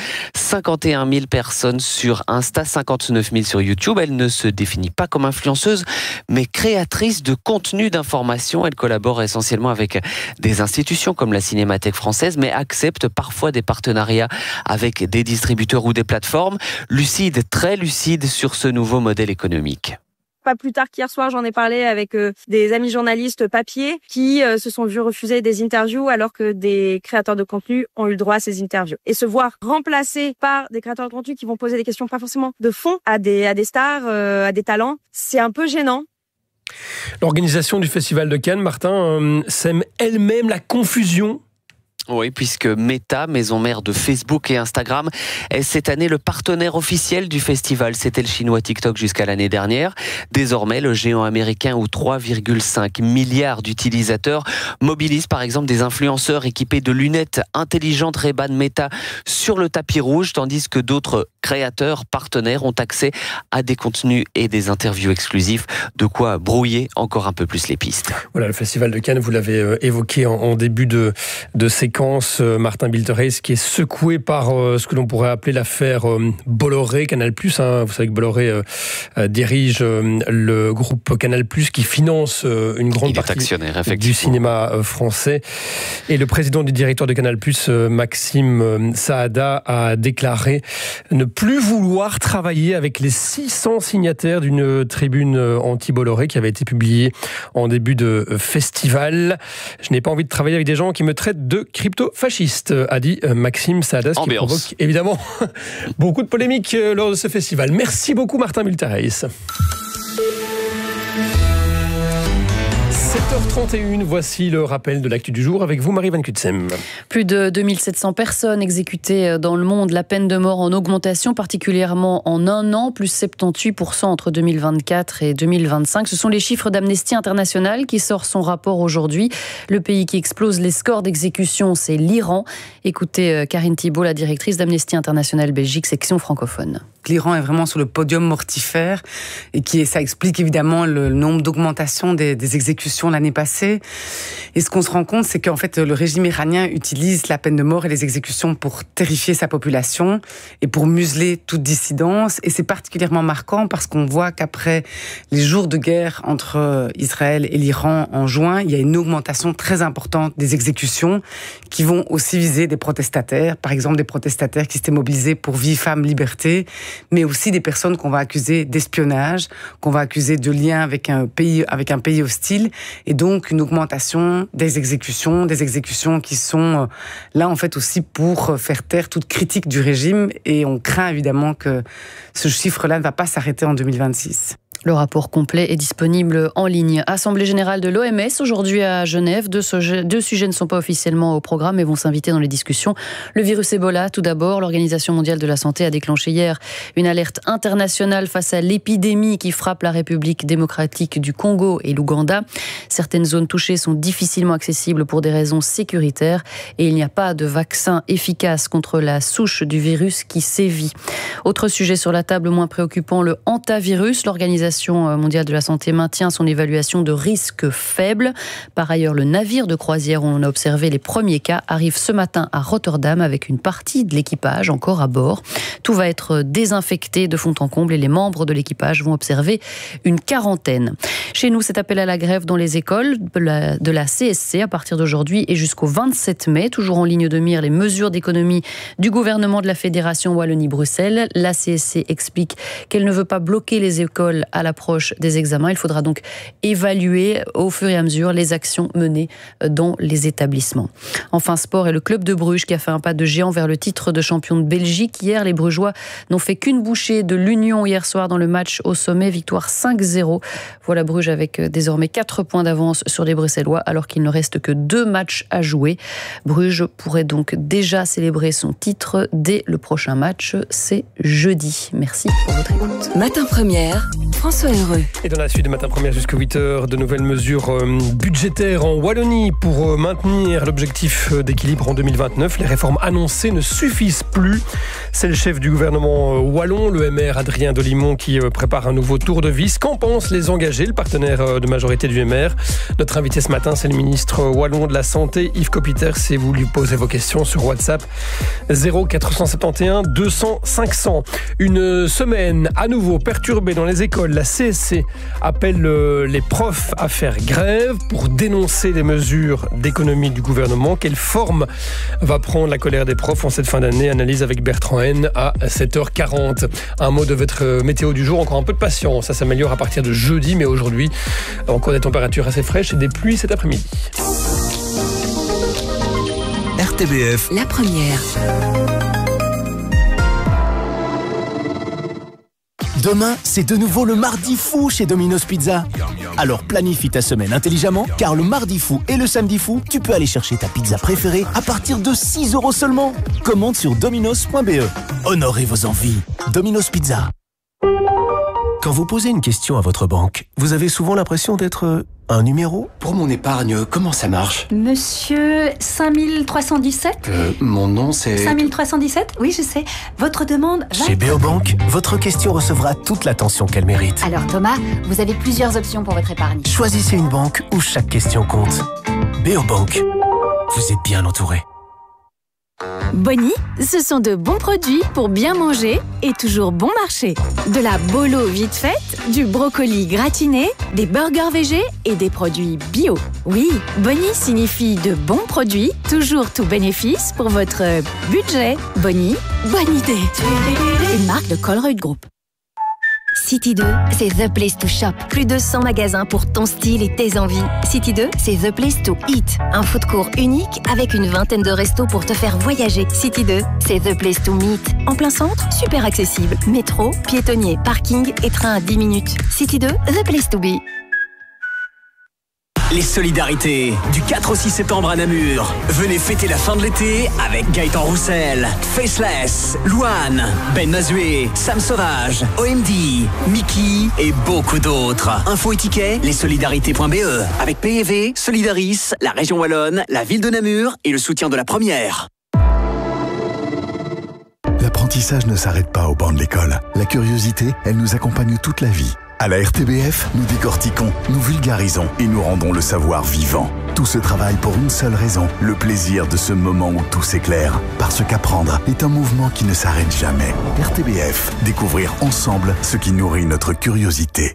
51 000 personnes sur Insta, 59 000 sur YouTube. Elle ne se définit pas comme influenceuse, mais créatrice de contenu d'information. Elle collabore essentiellement avec des institutions comme la Cinémathèque française, mais accepte parfois des partenariats avec des distributeurs ou des plateformes. Lucide, très lucide sur ce nouveau modèle économique. Pas plus tard qu'hier soir, j'en ai parlé avec des amis journalistes papier qui se sont vus refuser des interviews alors que des créateurs de contenu ont eu le droit à ces interviews. Et se voir remplacés par des créateurs de contenu qui vont poser des questions pas forcément de fond à des stars, à des talents, c'est un peu gênant. L'organisation du Festival de Cannes, Martin, sème elle-même la confusion. Oui, puisque Meta, maison mère de Facebook et Instagram, est cette année le partenaire officiel du festival. C'était le chinois TikTok jusqu'à l'année dernière. Désormais, le géant américain où 3,5 milliards d'utilisateurs mobilise par exemple des influenceurs équipés de lunettes intelligentes Ray-Ban Meta sur le tapis rouge, tandis que d'autres créateurs partenaires ont accès à des contenus et des interviews exclusifs, de quoi brouiller encore un peu plus les pistes. Voilà, le festival de Cannes, vous l'avez évoqué en début de séquence, Martin Biltereis, qui est secoué par ce que l'on pourrait appeler l'affaire Bolloré, Canal+. Vous savez que Bolloré dirige le groupe Canal+, qui finance une grande partie du cinéma français. Et le président du directoire de Canal+, Maxime Saada, a déclaré ne plus vouloir travailler avec les 600 signataires d'une tribune anti-Bolloré qui avait été publiée en début de festival. Je n'ai pas envie de travailler avec des gens qui me traitent de crypto-fasciste, a dit Maxime Saada, ce qui provoque évidemment beaucoup de polémiques lors de ce festival. Merci beaucoup Martin Biltereis. 7h31, voici le rappel de l'actu du jour avec vous, Marie Van Kutsem. Plus de 2700 personnes exécutées dans le monde. La peine de mort en augmentation, particulièrement en un an, plus 78% entre 2024 et 2025. Ce sont les chiffres d'Amnesty International qui sort son rapport aujourd'hui. Le pays qui explose les scores d'exécution, c'est l'Iran. Écoutez Karine Thibault, la directrice d'Amnesty International Belgique, section francophone. L'Iran est vraiment sur le podium mortifère et ça explique évidemment le nombre d'augmentation des exécutions l'année passée. Et ce qu'on se rend compte, c'est qu'en fait, le régime iranien utilise la peine de mort et les exécutions pour terrifier sa population et pour museler toute dissidence. Et c'est particulièrement marquant parce qu'on voit qu'après les jours de guerre entre Israël et l'Iran en juin, il y a une augmentation très importante des exécutions qui vont aussi viser des protestataires. Par exemple, des protestataires qui s'étaient mobilisés pour vie, femme, liberté, mais aussi des personnes qu'on va accuser d'espionnage, qu'on va accuser de lien avec un pays hostile, et donc une augmentation des exécutions qui sont là en fait aussi pour faire taire toute critique du régime, et on craint évidemment que ce chiffre-là ne va pas s'arrêter en 2026. Le rapport complet est disponible en ligne. Assemblée générale de l'OMS aujourd'hui à Genève. Deux sujets ne sont pas officiellement au programme mais vont s'inviter dans les discussions. Le virus Ebola, tout d'abord. L'Organisation mondiale de la santé a déclenché hier une alerte internationale face à l'épidémie qui frappe la République démocratique du Congo et l'Ouganda. Certaines zones touchées sont difficilement accessibles pour des raisons sécuritaires et il n'y a pas de vaccin efficace contre la souche du virus qui sévit. Autre sujet sur la table moins préoccupant, le hantavirus. L'Organisation mondiale de la santé maintient son évaluation de risque faible. Par ailleurs, le navire de croisière où on a observé les premiers cas arrive ce matin à Rotterdam avec une partie de l'équipage encore à bord. Tout va être désinfecté de fond en comble et les membres de l'équipage vont observer une quarantaine. Chez nous, cet appel à la grève dans les écoles de la CSC à partir d'aujourd'hui et jusqu'au 27 mai. Toujours en ligne de mire les mesures d'économie du gouvernement de la Fédération Wallonie-Bruxelles. La CSC explique qu'elle ne veut pas bloquer les écoles à l'approche des examens. Il faudra donc évaluer au fur et à mesure les actions menées dans les établissements. Enfin, sport et le club de Bruges qui a fait un pas de géant vers le titre de champion de Belgique. Hier, les Brugeois n'ont fait qu'une bouchée de l'Union hier soir dans le match au sommet. Victoire 5-0. Voilà Bruges avec désormais 4 points d'avance sur les Bruxellois alors qu'il ne reste que 2 matchs à jouer. Bruges pourrait donc déjà célébrer son titre dès le prochain match. C'est jeudi. Merci pour votre écoute. Matin Première, François Heureux. Et dans la suite de Matin Première jusqu'à 8h, de nouvelles mesures budgétaires en Wallonie pour maintenir l'objectif d'équilibre en 2029. Les réformes annoncées ne suffisent plus. C'est le chef du gouvernement wallon, le MR Adrien Dolimon, qui prépare un nouveau tour de vis. Qu'en pensent les engagés, le partenaire de majorité du MR? Notre invité ce matin, c'est le ministre wallon de la Santé, Yves Copiter. Si vous lui posez vos questions sur WhatsApp 0471 200 500. Une semaine à nouveau perturbée dans les écoles. La CSC appelle les profs à faire grève pour dénoncer les mesures d'économie du gouvernement. Quelle forme va prendre la colère des profs en cette fin d'année? Analyse avec Bertrand N à 7h40. Un mot de votre météo du jour, encore un peu de patience. Ça s'améliore à partir de jeudi, mais aujourd'hui, encore des températures assez fraîches et des pluies cet après-midi. RTBF, la première. Demain, c'est de nouveau le mardi fou chez Domino's Pizza. Alors planifie ta semaine intelligemment, car le mardi fou et le samedi fou, tu peux aller chercher ta pizza préférée à partir de 6 € seulement. Commande sur dominos.be. Honorez vos envies. Domino's Pizza. Quand vous posez une question à votre banque, vous avez souvent l'impression d'être un numéro ? Pour mon épargne, comment ça marche ? Monsieur 5317 ? Mon nom c'est... 5317 ? Oui, je sais. Votre demande va... Chez Béobank, votre question recevra toute l'attention qu'elle mérite. Alors Thomas, vous avez plusieurs options pour votre épargne. Choisissez une banque où chaque question compte. Béobank, vous êtes bien entouré. Bonnie, ce sont de bons produits pour bien manger et toujours bon marché. De la bolo vite faite, du brocoli gratiné, des burgers végés et des produits bio. Oui, Bonnie signifie de bons produits, toujours tout bénéfice pour votre budget. Bonnie, bonne idée. Une marque de Colruyt Group. City 2, c'est The Place to Shop. Plus de 100 magasins pour ton style et tes envies. City 2, c'est The Place to Eat. Un food court unique avec une vingtaine de restos pour te faire voyager. City 2, c'est The Place to Meet. En plein centre, super accessible. Métro, piétonnier, parking et train à 10 minutes. City 2, The Place to Be. Les solidarités, du 4 au 6 septembre à Namur. Venez fêter la fin de l'été avec Gaëtan Roussel, Faceless, Louane, Ben Mazué, Sam Sauvage, OMD, Mickey et beaucoup d'autres. Info et tickets, lessolidarités.be. Avec PEV, Solidaris, la région Wallonne, la ville de Namur et le soutien de la Première. L'apprentissage ne s'arrête pas au banc de l'école. La curiosité, elle nous accompagne toute la vie. À la RTBF, nous décortiquons, nous vulgarisons et nous rendons le savoir vivant. Tout ce travail pour une seule raison, le plaisir de ce moment où tout s'éclaire. Parce qu'apprendre est un mouvement qui ne s'arrête jamais. RTBF, découvrir ensemble ce qui nourrit notre curiosité.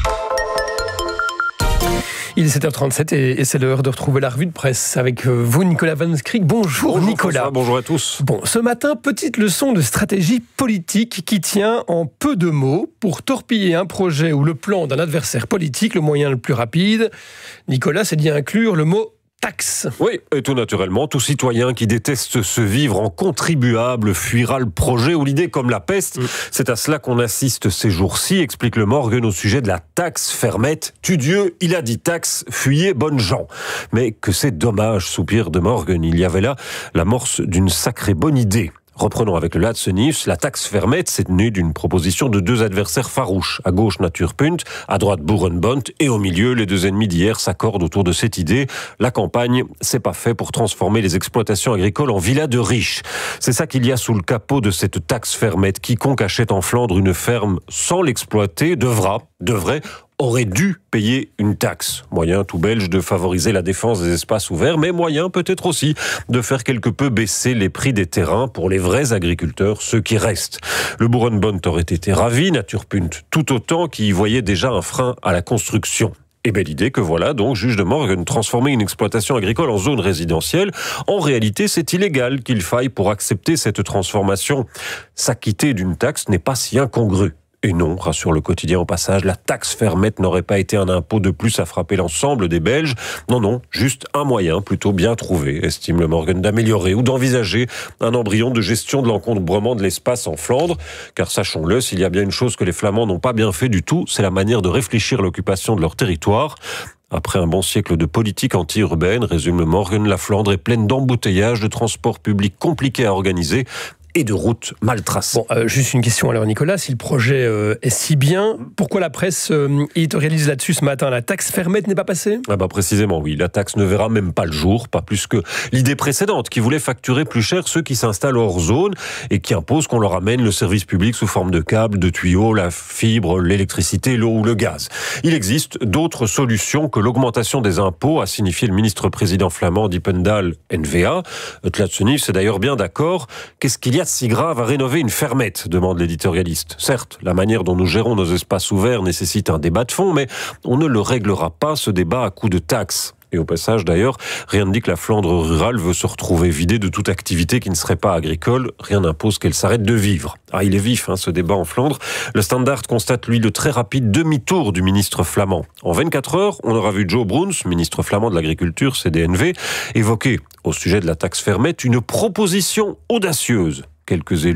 Il est 7h37 et c'est l'heure de retrouver la revue de presse avec vous, Nicolas Van Skrik. Bonjour Nicolas. François, bonjour à tous. Bon, ce matin, petite leçon de stratégie politique qui tient en peu de mots pour torpiller un projet ou le plan d'un adversaire politique, le moyen le plus rapide. Nicolas, c'est d'y inclure le mot taxe. Oui, et tout naturellement, tout citoyen qui déteste se vivre en contribuable fuira le projet ou l'idée comme la peste. C'est à cela qu'on assiste ces jours-ci, explique le Morgan au sujet de la taxe Fermette. Tudieu, il a dit taxe, fuyez bonnes gens. Mais que c'est dommage, soupire de Morgan. Il y avait là l'amorce d'une sacrée bonne idée. Reprenons avec le Laatsenifs. La taxe Fermette, c'est né d'une proposition de deux adversaires farouches. À gauche, Naturpunt, à droite, Boerenbond, et au milieu, les deux ennemis d'hier s'accordent autour de cette idée. La campagne, c'est pas fait pour transformer les exploitations agricoles en villas de riches. C'est ça qu'il y a sous le capot de cette taxe Fermette. Quiconque achète en Flandre une ferme sans l'exploiter devrait, aurait dû payer une taxe. Moyen tout belge de favoriser la défense des espaces ouverts, mais moyen peut-être aussi de faire quelque peu baisser les prix des terrains pour les vrais agriculteurs, ceux qui restent. Le Boerenbond aurait été ravi, Naturpunt tout autant, qui y voyait déjà un frein à la construction. Et belle idée que voilà, donc, juge de Morgan, transformer une exploitation agricole en zone résidentielle. En réalité, c'est illégal qu'il faille pour accepter cette transformation. S'acquitter d'une taxe n'est pas si incongru. Et non, rassure le quotidien au passage, la taxe Fermette n'aurait pas été un impôt de plus à frapper l'ensemble des Belges. Non, juste un moyen plutôt bien trouvé, estime le Morgan, d'améliorer ou d'envisager un embryon de gestion de l'encombrement de l'espace en Flandre. Car sachons-le, s'il y a bien une chose que les Flamands n'ont pas bien fait du tout, c'est la manière de réfléchir l'occupation de leur territoire. Après un bon siècle de politique anti-urbaine, résume le Morgan, la Flandre est pleine d'embouteillages, de transports publics compliqués à organiser et de routes mal tracées. Bon, juste une question alors Nicolas, si le projet est si bien, pourquoi la presse éditorialise là-dessus ce matin? La taxe Fermette n'est pas passée? Précisément oui, la taxe ne verra même pas le jour, pas plus que l'idée précédente qui voulait facturer plus cher ceux qui s'installent hors zone et qui impose qu'on leur amène le service public sous forme de câbles, de tuyaux, la fibre, l'électricité, l'eau ou le gaz. Il existe d'autres solutions que l'augmentation des impôts, a signifié le ministre-président flamand Dipendal NVA. Tlatsenif, c'est d'ailleurs bien d'accord. Qu'est-ce qu'il y a si grave à rénover une fermette, demande l'éditorialiste. Certes, la manière dont nous gérons nos espaces ouverts nécessite un débat de fond, mais on ne le réglera pas, ce débat, à coup de taxes. Et au passage, d'ailleurs, rien ne dit que la Flandre rurale veut se retrouver vidée de toute activité qui ne serait pas agricole. Rien n'impose qu'elle s'arrête de vivre. Ah, il est vif, ce débat en Flandre. Le Standard constate, lui, le très rapide demi-tour du ministre flamand. En 24 heures, on aura vu Joe Bruns, ministre flamand de l'agriculture, CDNV, évoquer, au sujet de la taxe Fermette, une proposition audacieuse. Quelques élus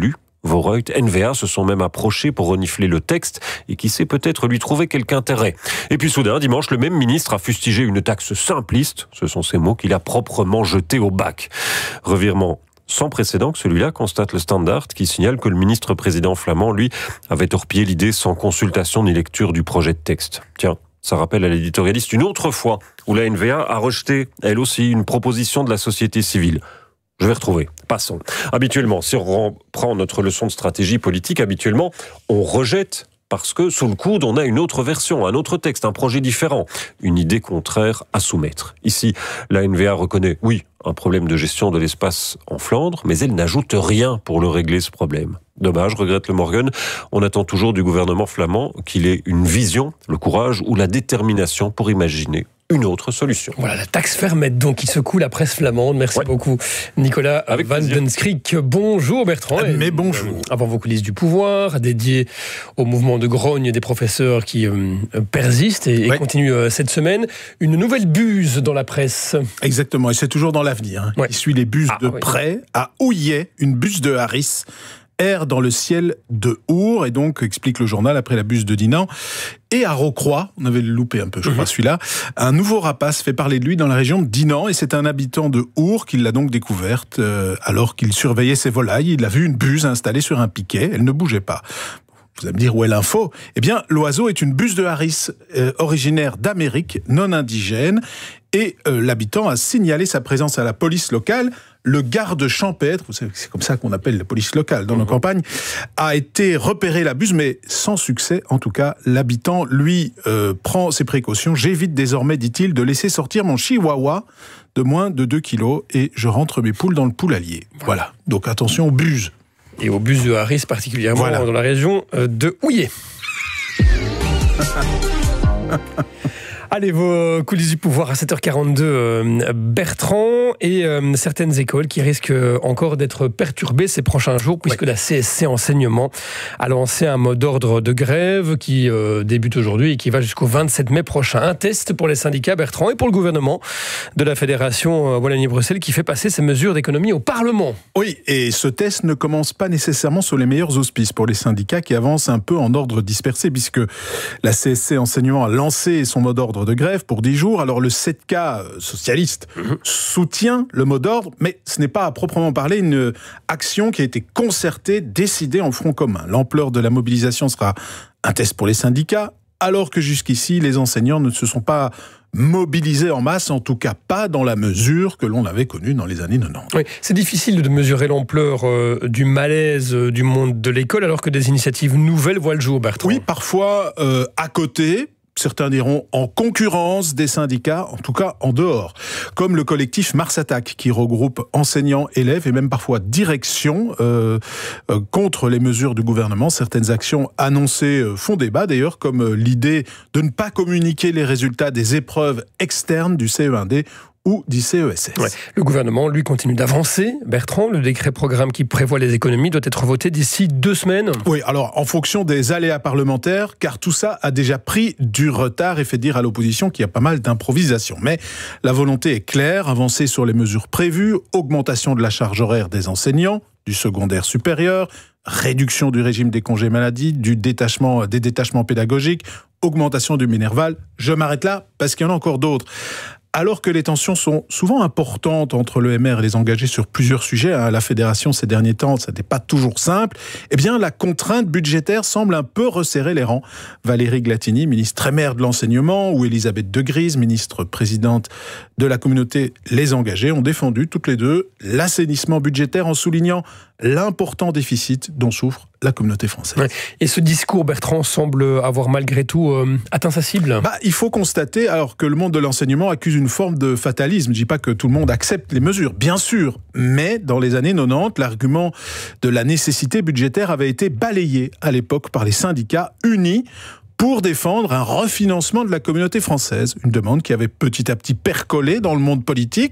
Voreut, NVA se sont même approchés pour renifler le texte et qui sait peut-être lui trouver quelque intérêt. Et puis soudain, dimanche, le même ministre a fustigé une taxe simpliste, ce sont ces mots qu'il a proprement jetés au bac. Revirement sans précédent que celui-là, constate le Standard, qui signale que le ministre-président flamand, lui, avait torpillé l'idée sans consultation ni lecture du projet de texte. Tiens, ça rappelle à l'éditorialiste une autre fois où la NVA a rejeté, elle aussi, une proposition de la société civile. Je vais retrouver. Passons. Habituellement, si on reprend notre leçon de stratégie politique, habituellement, on rejette parce que sous le coude, on a une autre version, un autre texte, un projet différent, une idée contraire à soumettre. Ici, la NVA reconnaît, oui, un problème de gestion de l'espace en Flandre, mais elle n'ajoute rien pour le régler, ce problème. Dommage, regrette le Morgen. On attend toujours du gouvernement flamand qu'il ait une vision, le courage ou la détermination pour imaginer une autre solution. Voilà, la taxe Fermet, donc, qui secoue la presse flamande. Merci beaucoup, Nicolas Van Den Skrik. Bonjour Bertrand. Mais bonjour. Avant vos coulisses du pouvoir, dédié au mouvement de grogne des professeurs qui persiste et continue cette semaine. Une nouvelle buse dans la presse. Exactement, et c'est toujours dans l'avenir. Qui suit les buses de près. À Houillet, une buse de Harris erre dans le ciel de Our, et donc, explique le journal, après la buse de Dinan. Et à Rocroi, on avait loupé un peu, je crois, celui-là, un nouveau rapace fait parler de lui dans la région de Dinan, et c'est un habitant de Our qui l'a donc découverte alors qu'il surveillait ses volailles. Il a vu une buse installée sur un piquet, elle ne bougeait pas. Vous allez me dire, où est l'info ? Eh bien, l'oiseau est une buse de Harris, originaire d'Amérique, non indigène, et l'habitant a signalé sa présence à la police locale. Le garde champêtre, vous savez, c'est comme ça qu'on appelle la police locale dans nos campagnes, a été repéré la buse, mais sans succès. En tout cas, l'habitant, lui, prend ses précautions. J'évite désormais, dit-il, de laisser sortir mon chihuahua de moins de 2 kilos et je rentre mes poules dans le poulailler. Voilà. Donc attention aux buses. Et aux buses de Harris particulièrement dans la région de Houillet. Allez, vos coulisses du pouvoir à 7h42, Bertrand, et certaines écoles qui risquent encore d'être perturbées ces prochains jours, puisque la CSC Enseignement a lancé un mot d'ordre de grève qui débute aujourd'hui et qui va jusqu'au 27 mai prochain. Un test pour les syndicats, Bertrand, et pour le gouvernement de la Fédération Wallonie-Bruxelles qui fait passer ces mesures d'économie au Parlement. Oui, et ce test ne commence pas nécessairement sur les meilleurs auspices pour les syndicats qui avancent un peu en ordre dispersé, puisque la CSC Enseignement a lancé son mot d'ordre de grève pour 10 jours. Alors le 7K socialiste soutient le mot d'ordre, mais ce n'est pas à proprement parler une action qui a été concertée, décidée en front commun. L'ampleur de la mobilisation sera un test pour les syndicats, alors que jusqu'ici, les enseignants ne se sont pas mobilisés en masse, en tout cas pas dans la mesure que l'on avait connue dans les années 90. Oui, c'est difficile de mesurer l'ampleur du malaise du monde de l'école, alors que des initiatives nouvelles voient le jour, Bertrand. Oui, parfois à côté, certains diront en concurrence des syndicats, en tout cas en dehors. Comme le collectif Mars Attack, qui regroupe enseignants, élèves et même parfois direction contre les mesures du gouvernement. Certaines actions annoncées font débat d'ailleurs, comme l'idée de ne pas communiquer les résultats des épreuves externes du CE1D ou du CESS. Ouais. Le gouvernement, lui, continue d'avancer. Bertrand, le décret programme qui prévoit les économies doit être voté d'ici 2 semaines. Oui, alors en fonction des aléas parlementaires, car tout ça a déjà pris du retard et fait dire à l'opposition qu'il y a pas mal d'improvisation. Mais la volonté est claire, avancer sur les mesures prévues, augmentation de la charge horaire des enseignants, du secondaire supérieur, réduction du régime des congés maladie, des détachements pédagogiques, augmentation du Minerval. Je m'arrête là parce qu'il y en a encore d'autres. Alors que les tensions sont souvent importantes entre le MR et les engagés sur plusieurs sujets, à la Fédération ces derniers temps, ça n'est pas toujours simple, eh bien la contrainte budgétaire semble un peu resserrer les rangs. Valérie Glatini, ministre émère de l'enseignement, ou Elisabeth De Gries, ministre présidente de la communauté Les Engagés, ont défendu toutes les deux l'assainissement budgétaire en soulignant l'important déficit dont souffre la communauté française. Ouais. Et ce discours, Bertrand, semble avoir malgré tout atteint sa cible. Il faut constater alors que le monde de l'enseignement accuse une forme de fatalisme. Je ne dis pas que tout le monde accepte les mesures, bien sûr, mais dans les années 90, l'argument de la nécessité budgétaire avait été balayé à l'époque par les syndicats unis pour défendre un refinancement de la communauté française, une demande qui avait petit à petit percolé dans le monde politique,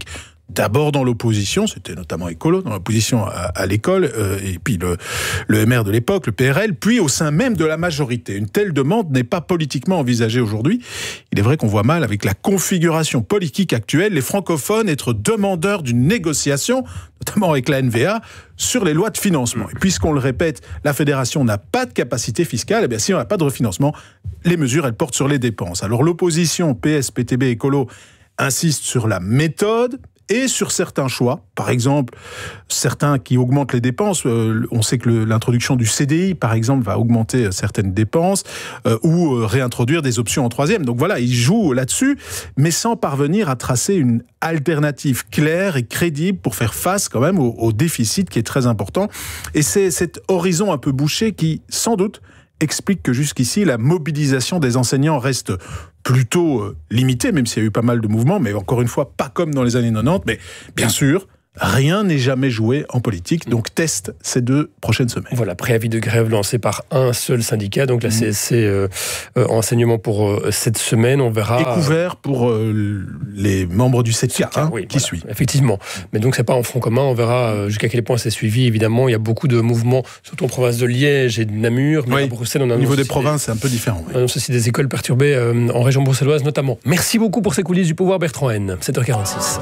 d'abord dans l'opposition, c'était notamment écolo, dans l'opposition à l'école, et puis le MR de l'époque, le PRL, puis au sein même de la majorité. Une telle demande n'est pas politiquement envisagée aujourd'hui. Il est vrai qu'on voit mal, avec la configuration politique actuelle, les francophones être demandeurs d'une négociation, notamment avec la NVA, sur les lois de financement. Et puisqu'on le répète, la fédération n'a pas de capacité fiscale, eh bien si on n'a pas de refinancement, les mesures, elles portent sur les dépenses. Alors l'opposition PS, PTB, écolo insiste sur la méthode et sur certains choix. Par exemple, certains qui augmentent les dépenses. On sait que l'introduction du CDI, par exemple, va augmenter certaines dépenses ou réintroduire des options en troisième. Donc voilà, ils jouent là-dessus, mais sans parvenir à tracer une alternative claire et crédible pour faire face quand même au déficit qui est très important. Et c'est cet horizon un peu bouché qui, sans doute, explique que jusqu'ici, la mobilisation des enseignants reste plutôt limitée, même s'il y a eu pas mal de mouvements, mais encore une fois, pas comme dans les années 90. Mais bien sûr, rien n'est jamais joué en politique, donc teste ces 2 prochaines semaines. Voilà, préavis de grève lancé par un seul syndicat, donc la CSC enseignement pour cette semaine, on verra... Et couvert pour les membres du CETIA, qui suit. Effectivement, mais donc c'est pas en front commun, on verra jusqu'à quel point c'est suivi, évidemment, il y a beaucoup de mouvements, surtout en province de Liège et de Namur, mais à Bruxelles, on annonce... Au niveau des provinces, c'est un peu différent. On annonce aussi des écoles perturbées en région bruxelloise notamment. Merci beaucoup pour ces coulisses du pouvoir, Bertrand Haine, 7h46.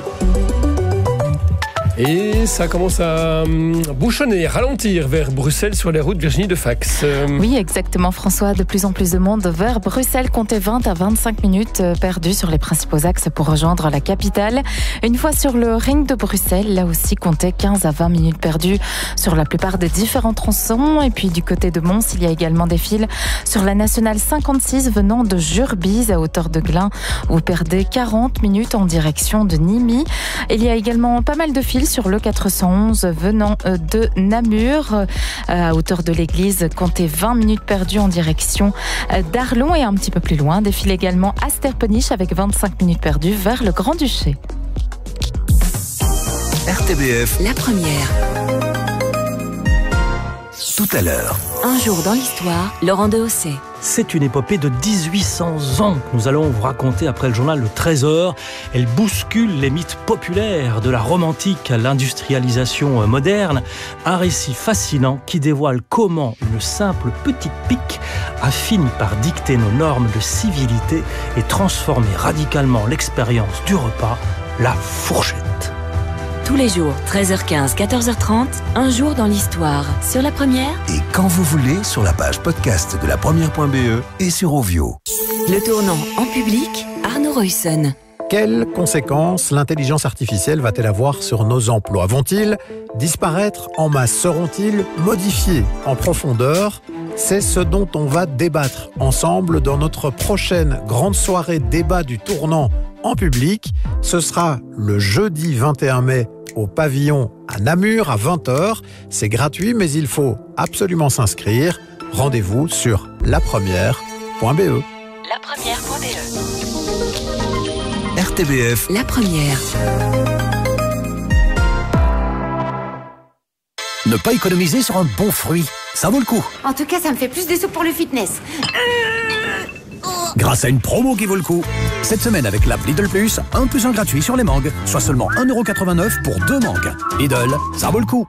Et ça commence à bouchonner, ralentir vers Bruxelles sur les routes Virginie de Fax. Oui, exactement, François. De plus en plus de monde vers Bruxelles. Comptez 20 à 25 minutes perdues sur les principaux axes pour rejoindre la capitale. Une fois sur le ring de Bruxelles, là aussi, comptez 15 à 20 minutes perdues sur la plupart des différents tronçons. Et puis du côté de Mons, il y a également des files sur la nationale 56 venant de Jurbise à hauteur de Glun. Vous perdez 40 minutes en direction de Nîmes. Il y a également pas mal de files sur le 411 venant de Namur à hauteur de l'église. Comptez 20 minutes perdues en direction d'Arlon et un petit peu plus loin. Défile également à Sterpenich avec 25 minutes perdues vers le Grand-Duché. RTBF, la première. Tout à l'heure. Un jour dans l'histoire, Laurent Dehaussé. C'est une épopée de 1800 ans que nous allons vous raconter après le journal Le Trésor. Elle bouscule les mythes populaires de la romantique à l'industrialisation moderne. Un récit fascinant qui dévoile comment une simple petite pique a fini par dicter nos normes de civilité et transformer radicalement l'expérience du repas, la fourchette. Tous les jours, 13h15, 14h30, un jour dans l'histoire. Sur la première. Et quand vous voulez, sur la page podcast de la première.be et sur Ovio. Le tournant en public, Arnaud Roysson. Quelles conséquences l'intelligence artificielle va-t-elle avoir sur nos emplois ? Vont-ils disparaître en masse ? Seront-ils modifiés en profondeur ? C'est ce dont on va débattre ensemble dans notre prochaine grande soirée débat du tournant en public. Ce sera le jeudi 21 mai au pavillon à Namur à 20h. C'est gratuit, mais il faut absolument s'inscrire. Rendez-vous sur lapremière.be. Lapremière.be. RTBF. La première. Ne pas économiser sur un bon fruit, ça vaut le coup. En tout cas, ça me fait plus de sous pour le fitness. Grâce à une promo qui vaut le coup. Cette semaine avec l'app Lidl Plus, 1 + 1 gratuit sur les mangues, soit seulement 1,89€ pour 2 mangues. Lidl, ça vaut le coup.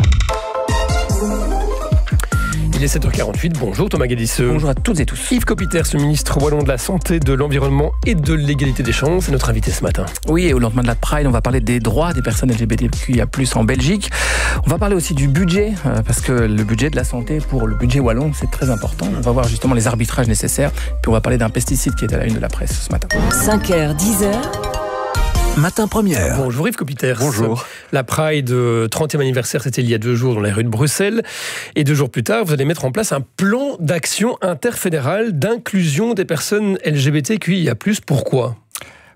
Il est 7h48, bonjour Thomas Guédisseux. Bonjour à toutes et tous. Yves Copiters, le ministre wallon de la Santé, de l'Environnement et de l'Égalité des chances, c'est notre invité ce matin. Oui, et au lendemain de la Pride, on va parler des droits des personnes LGBTQIA+, en Belgique. On va parler aussi du budget, parce que le budget de la santé pour le budget wallon, c'est très important. On va voir justement les arbitrages nécessaires, puis on va parler d'un pesticide qui est à la une de la presse ce matin. 5h, 10h. Matin première. Bonjour Yves Copiters. Bonjour. La Pride, 30e anniversaire, c'était il y a 2 jours dans les rues de Bruxelles. Et 2 jours plus tard, vous allez mettre en place un plan d'action interfédéral d'inclusion des personnes LGBTQIA+. Pourquoi ? Pourquoi ?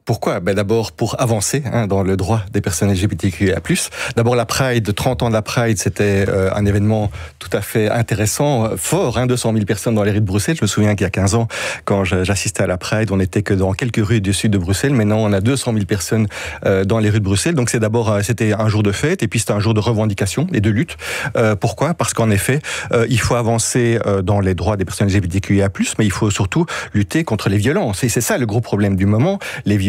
D'abord pour avancer dans le droit des personnes LGBTQIA+. D'abord la Pride, 30 ans de la Pride, c'était un événement tout à fait intéressant, fort, 200 000 personnes dans les rues de Bruxelles. Je me souviens qu'il y a 15 ans, quand j'assistais à la Pride, on n'était que dans quelques rues du sud de Bruxelles. Maintenant, on a 200 000 personnes dans les rues de Bruxelles. Donc c'était un jour de fête et puis c'était un jour de revendication et de lutte. Pourquoi ? Parce qu'en effet, il faut avancer dans les droits des personnes LGBTQIA+, mais il faut surtout lutter contre les violences. Et c'est ça le gros problème du moment, les violences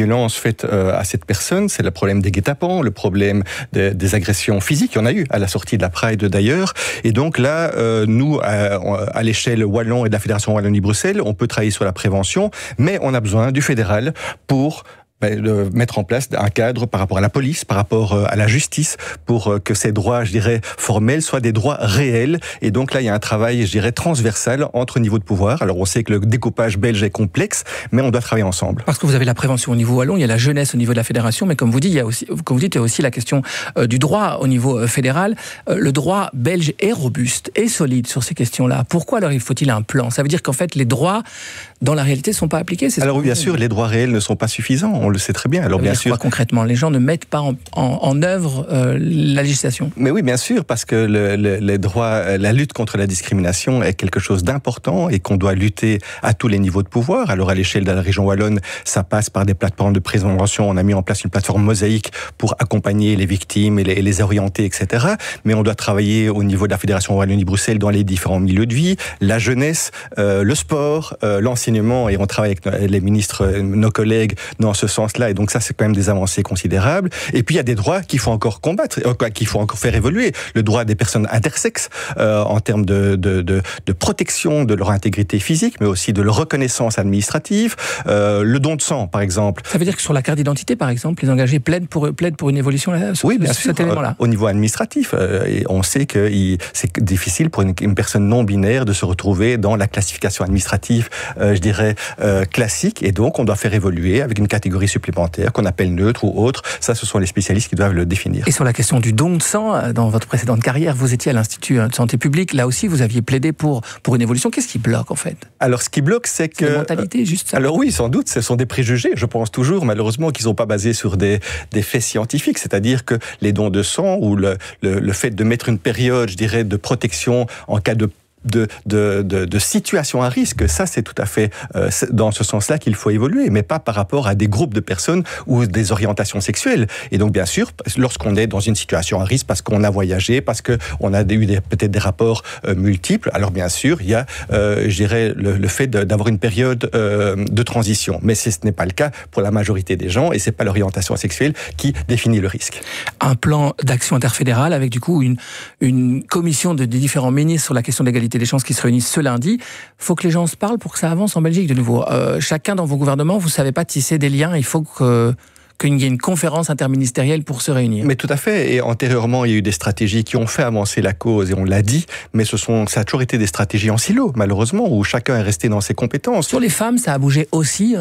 violences faites à cette personne, c'est le problème des guet-apens, le problème des agressions physiques. Il y en a eu à la sortie de la Pride d'ailleurs. Et donc là, nous, à l'échelle Wallon et de la Fédération Wallonie-Bruxelles, on peut travailler sur la prévention, mais on a besoin du fédéral pour de mettre en place un cadre par rapport à la police, par rapport à la justice, pour que ces droits, je dirais, formels soient des droits réels. Et donc là, il y a un travail, je dirais, transversal entre niveaux de pouvoir. Alors on sait que le découpage belge est complexe, mais on doit travailler ensemble. Parce que vous avez la prévention au niveau wallon, il y a la jeunesse au niveau de la fédération, mais comme vous dites, il y a aussi, comme vous dites, il y a aussi la question du droit au niveau fédéral. Le droit belge est robuste et solide sur ces questions-là. Pourquoi alors faut-il un plan? Ça veut dire qu'en fait, les droits, dans la réalité, ne sont pas appliqués. Alors oui, bien sûr, les droits réels ne sont pas suffisants. On le sait très bien. Alors bien sûr, concrètement, les gens ne mettent pas en œuvre la législation. Mais oui, bien sûr, parce que les droits, la lutte contre la discrimination est quelque chose d'important et qu'on doit lutter à tous les niveaux de pouvoir. Alors à l'échelle de la région wallonne, ça passe par des plateformes de prévention. On a mis en place une plateforme Mosaïque pour accompagner les victimes et les orienter, etc. Mais on doit travailler au niveau de la Fédération Wallonie-Bruxelles dans les différents milieux de vie, la jeunesse, le sport, l'enseignement, et on travaille avec les ministres, nos collègues, dans ce sens-là. Et donc ça, c'est quand même des avancées considérables. Et puis il y a des droits qu'il faut encore combattre, qu'il faut encore faire évoluer. Le droit des personnes intersexes en termes de protection de leur intégrité physique, mais aussi de leur reconnaissance administrative. Le don de sang, par exemple. Ça veut dire que sur la carte d'identité, par exemple, les engagés plaident pour une évolution oui, bien sûr, cet élément-là. Au niveau administratif, et on sait que c'est difficile pour une personne non binaire de se retrouver dans la classification administrative, je dirais, classique. Et donc, on doit faire évoluer avec une catégorie supplémentaire qu'on appelle neutre ou autre. Ça, ce sont les spécialistes qui doivent le définir. Et sur la question du don de sang, dans votre précédente carrière, vous étiez à l'Institut de santé publique. Là aussi, vous aviez plaidé pour une évolution. Qu'est-ce qui bloque, en fait? Alors, ce qui bloque, c'est que... la mentalité, juste ça. Alors oui, sans doute, ce sont des préjugés. Je pense toujours, malheureusement, qu'ils ne sont pas basés sur des faits scientifiques. C'est-à-dire que les dons de sang ou le fait de mettre une période, je dirais, de protection en cas de situation à risque, ça c'est tout à fait dans ce sens-là qu'il faut évoluer, mais pas par rapport à des groupes de personnes ou des orientations sexuelles. Et donc bien sûr, lorsqu'on est dans une situation à risque, parce qu'on a voyagé, parce qu'on a eu peut-être des rapports multiples, alors bien sûr, il y a, je dirais, le fait d'avoir une période de transition. Mais ce n'est pas le cas pour la majorité des gens, et c'est pas l'orientation sexuelle qui définit le risque. Un plan d'action interfédérale avec du coup une commission des différents ministres sur la question de l'égalité des chances qui se réunissent ce lundi. Il faut que les gens se parlent pour que ça avance en Belgique de nouveau. Chacun dans vos gouvernements, vous ne savez pas tisser des liens, il faut qu'il y ait une conférence interministérielle pour se réunir. Mais tout à fait. Et antérieurement, il y a eu des stratégies qui ont fait avancer la cause, et on l'a dit, mais ça a toujours été des stratégies en silo, malheureusement, où chacun est resté dans ses compétences. Sur les femmes, ça a bougé aussi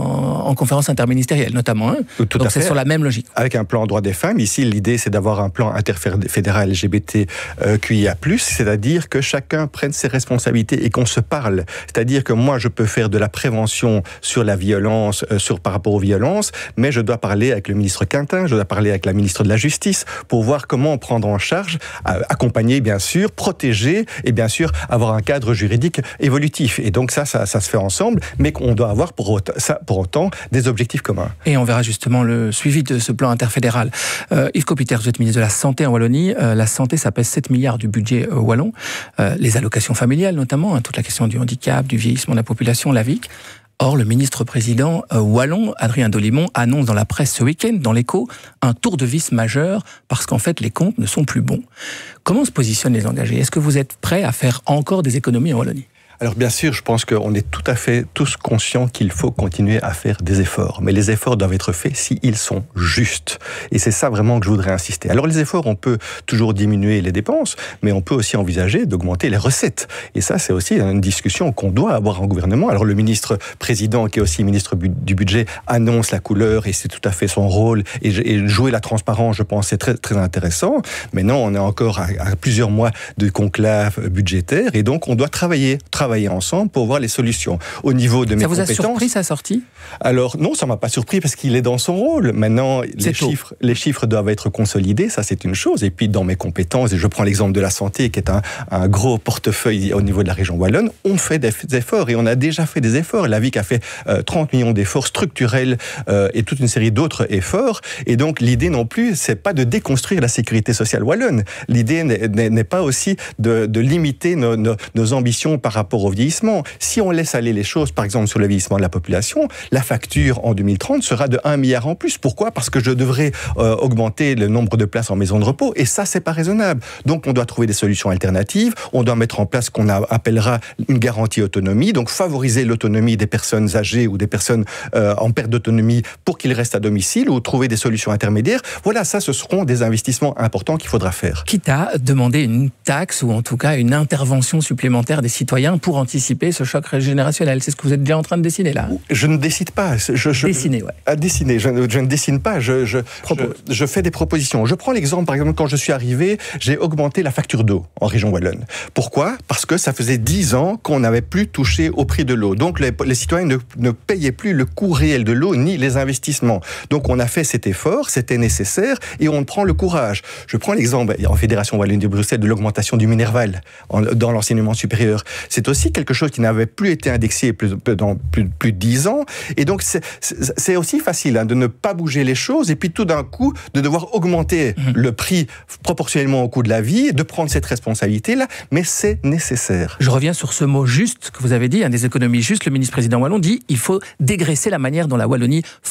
en conférence interministérielle, notamment. Donc c'est sur la même logique. Avec un plan droit des femmes, ici, l'idée, c'est d'avoir un plan interfédéral LGBTQIA+, c'est-à-dire que chacun prenne ses responsabilités et qu'on se parle. C'est-à-dire que moi, je peux faire de la prévention sur la violence, par rapport aux violences, mais je dois parler avec le ministre Quintin, je dois parler avec la ministre de la Justice pour voir comment prendre en charge, accompagner bien sûr, protéger et bien sûr avoir un cadre juridique évolutif. Et donc ça se fait ensemble, mais qu'on doit avoir pour autant des objectifs communs. Et on verra justement le suivi de ce plan interfédéral. Yves Copiter, vous êtes ministre de la Santé en Wallonie. La santé, ça pèse 7 milliards du budget wallon. Les allocations familiales notamment, toute la question du handicap, du vieillissement de la population, la VIC. Or, le ministre-président wallon, Adrien Dolimon, annonce dans la presse ce week-end, dans l'Écho, un tour de vis majeur parce qu'en fait, les comptes ne sont plus bons. Comment se positionnent les engagés? Est-ce que vous êtes prêts à faire encore des économies en Wallonie? Alors bien sûr, je pense qu'on est tout à fait tous conscients qu'il faut continuer à faire des efforts. Mais les efforts doivent être faits s'ils sont justes. Et c'est ça vraiment que je voudrais insister. Alors les efforts, on peut toujours diminuer les dépenses, mais on peut aussi envisager d'augmenter les recettes. Et ça, c'est aussi une discussion qu'on doit avoir en gouvernement. Alors le ministre-président, qui est aussi ministre du budget, annonce la couleur et c'est tout à fait son rôle. Et jouer la transparence, je pense, c'est très, très intéressant. Mais non, on est encore à plusieurs mois de conclave budgétaire et donc on doit travailler ensemble pour voir les solutions. Au niveau de mes compétences... Ça vous a surpris, sa sortie? Alors non, ça m'a pas surpris parce qu'il est dans son rôle. Maintenant, les chiffres doivent être consolidés, ça c'est une chose. Et puis dans mes compétences, et je prends l'exemple de la santé qui est un gros portefeuille au niveau de la région wallonne, on fait des efforts et on a déjà fait des efforts. La VIC a fait 30 millions d'efforts structurels et toute une série d'autres efforts. Et donc l'idée non plus, c'est pas de déconstruire la sécurité sociale wallonne. L'idée n'est pas aussi de limiter nos ambitions par rapport rapport au vieillissement. Si on laisse aller les choses, par exemple sur le vieillissement de la population, la facture en 2030 sera de 1 milliard en plus. Pourquoi ? Parce que je devrais augmenter le nombre de places en maison de repos, et ça, c'est pas raisonnable. Donc, on doit trouver des solutions alternatives, on doit mettre en place ce qu'on appellera une garantie autonomie, donc favoriser l'autonomie des personnes âgées ou des personnes en perte d'autonomie pour qu'ils restent à domicile, ou trouver des solutions intermédiaires. Voilà, ça, ce seront des investissements importants qu'il faudra faire. Quitte à demander une taxe ou en tout cas une intervention supplémentaire des citoyens pour anticiper ce choc générationnel. C'est ce que vous êtes déjà en train de dessiner là. Je ne décide pas. Dessiner, ouais. À dessiner. Je ne dessine pas. Je fais des propositions. Je prends l'exemple, par exemple, quand je suis arrivé, j'ai augmenté la facture d'eau en région wallonne. Pourquoi ? Parce que ça faisait 10 ans qu'on n'avait plus touché au prix de l'eau. Donc les citoyens ne payaient plus le coût réel de l'eau ni les investissements. Donc on a fait cet effort, c'était nécessaire, et on prend le courage. Je prends l'exemple en Fédération Wallonie de Bruxelles de l'augmentation du Minerval dans l'enseignement supérieur. C'est aussi quelque chose qui n'avait plus été indexé dans plus de 10 ans. Et donc c'est aussi facile de ne pas bouger les choses et puis tout d'un coup de devoir augmenter le prix proportionnellement au coût de la vie, de prendre cette responsabilité-là, mais c'est nécessaire. Je reviens sur ce mot juste que vous avez dit, des économies justes. Le ministre-président wallon dit il faut dégraisser la manière dont la Wallonie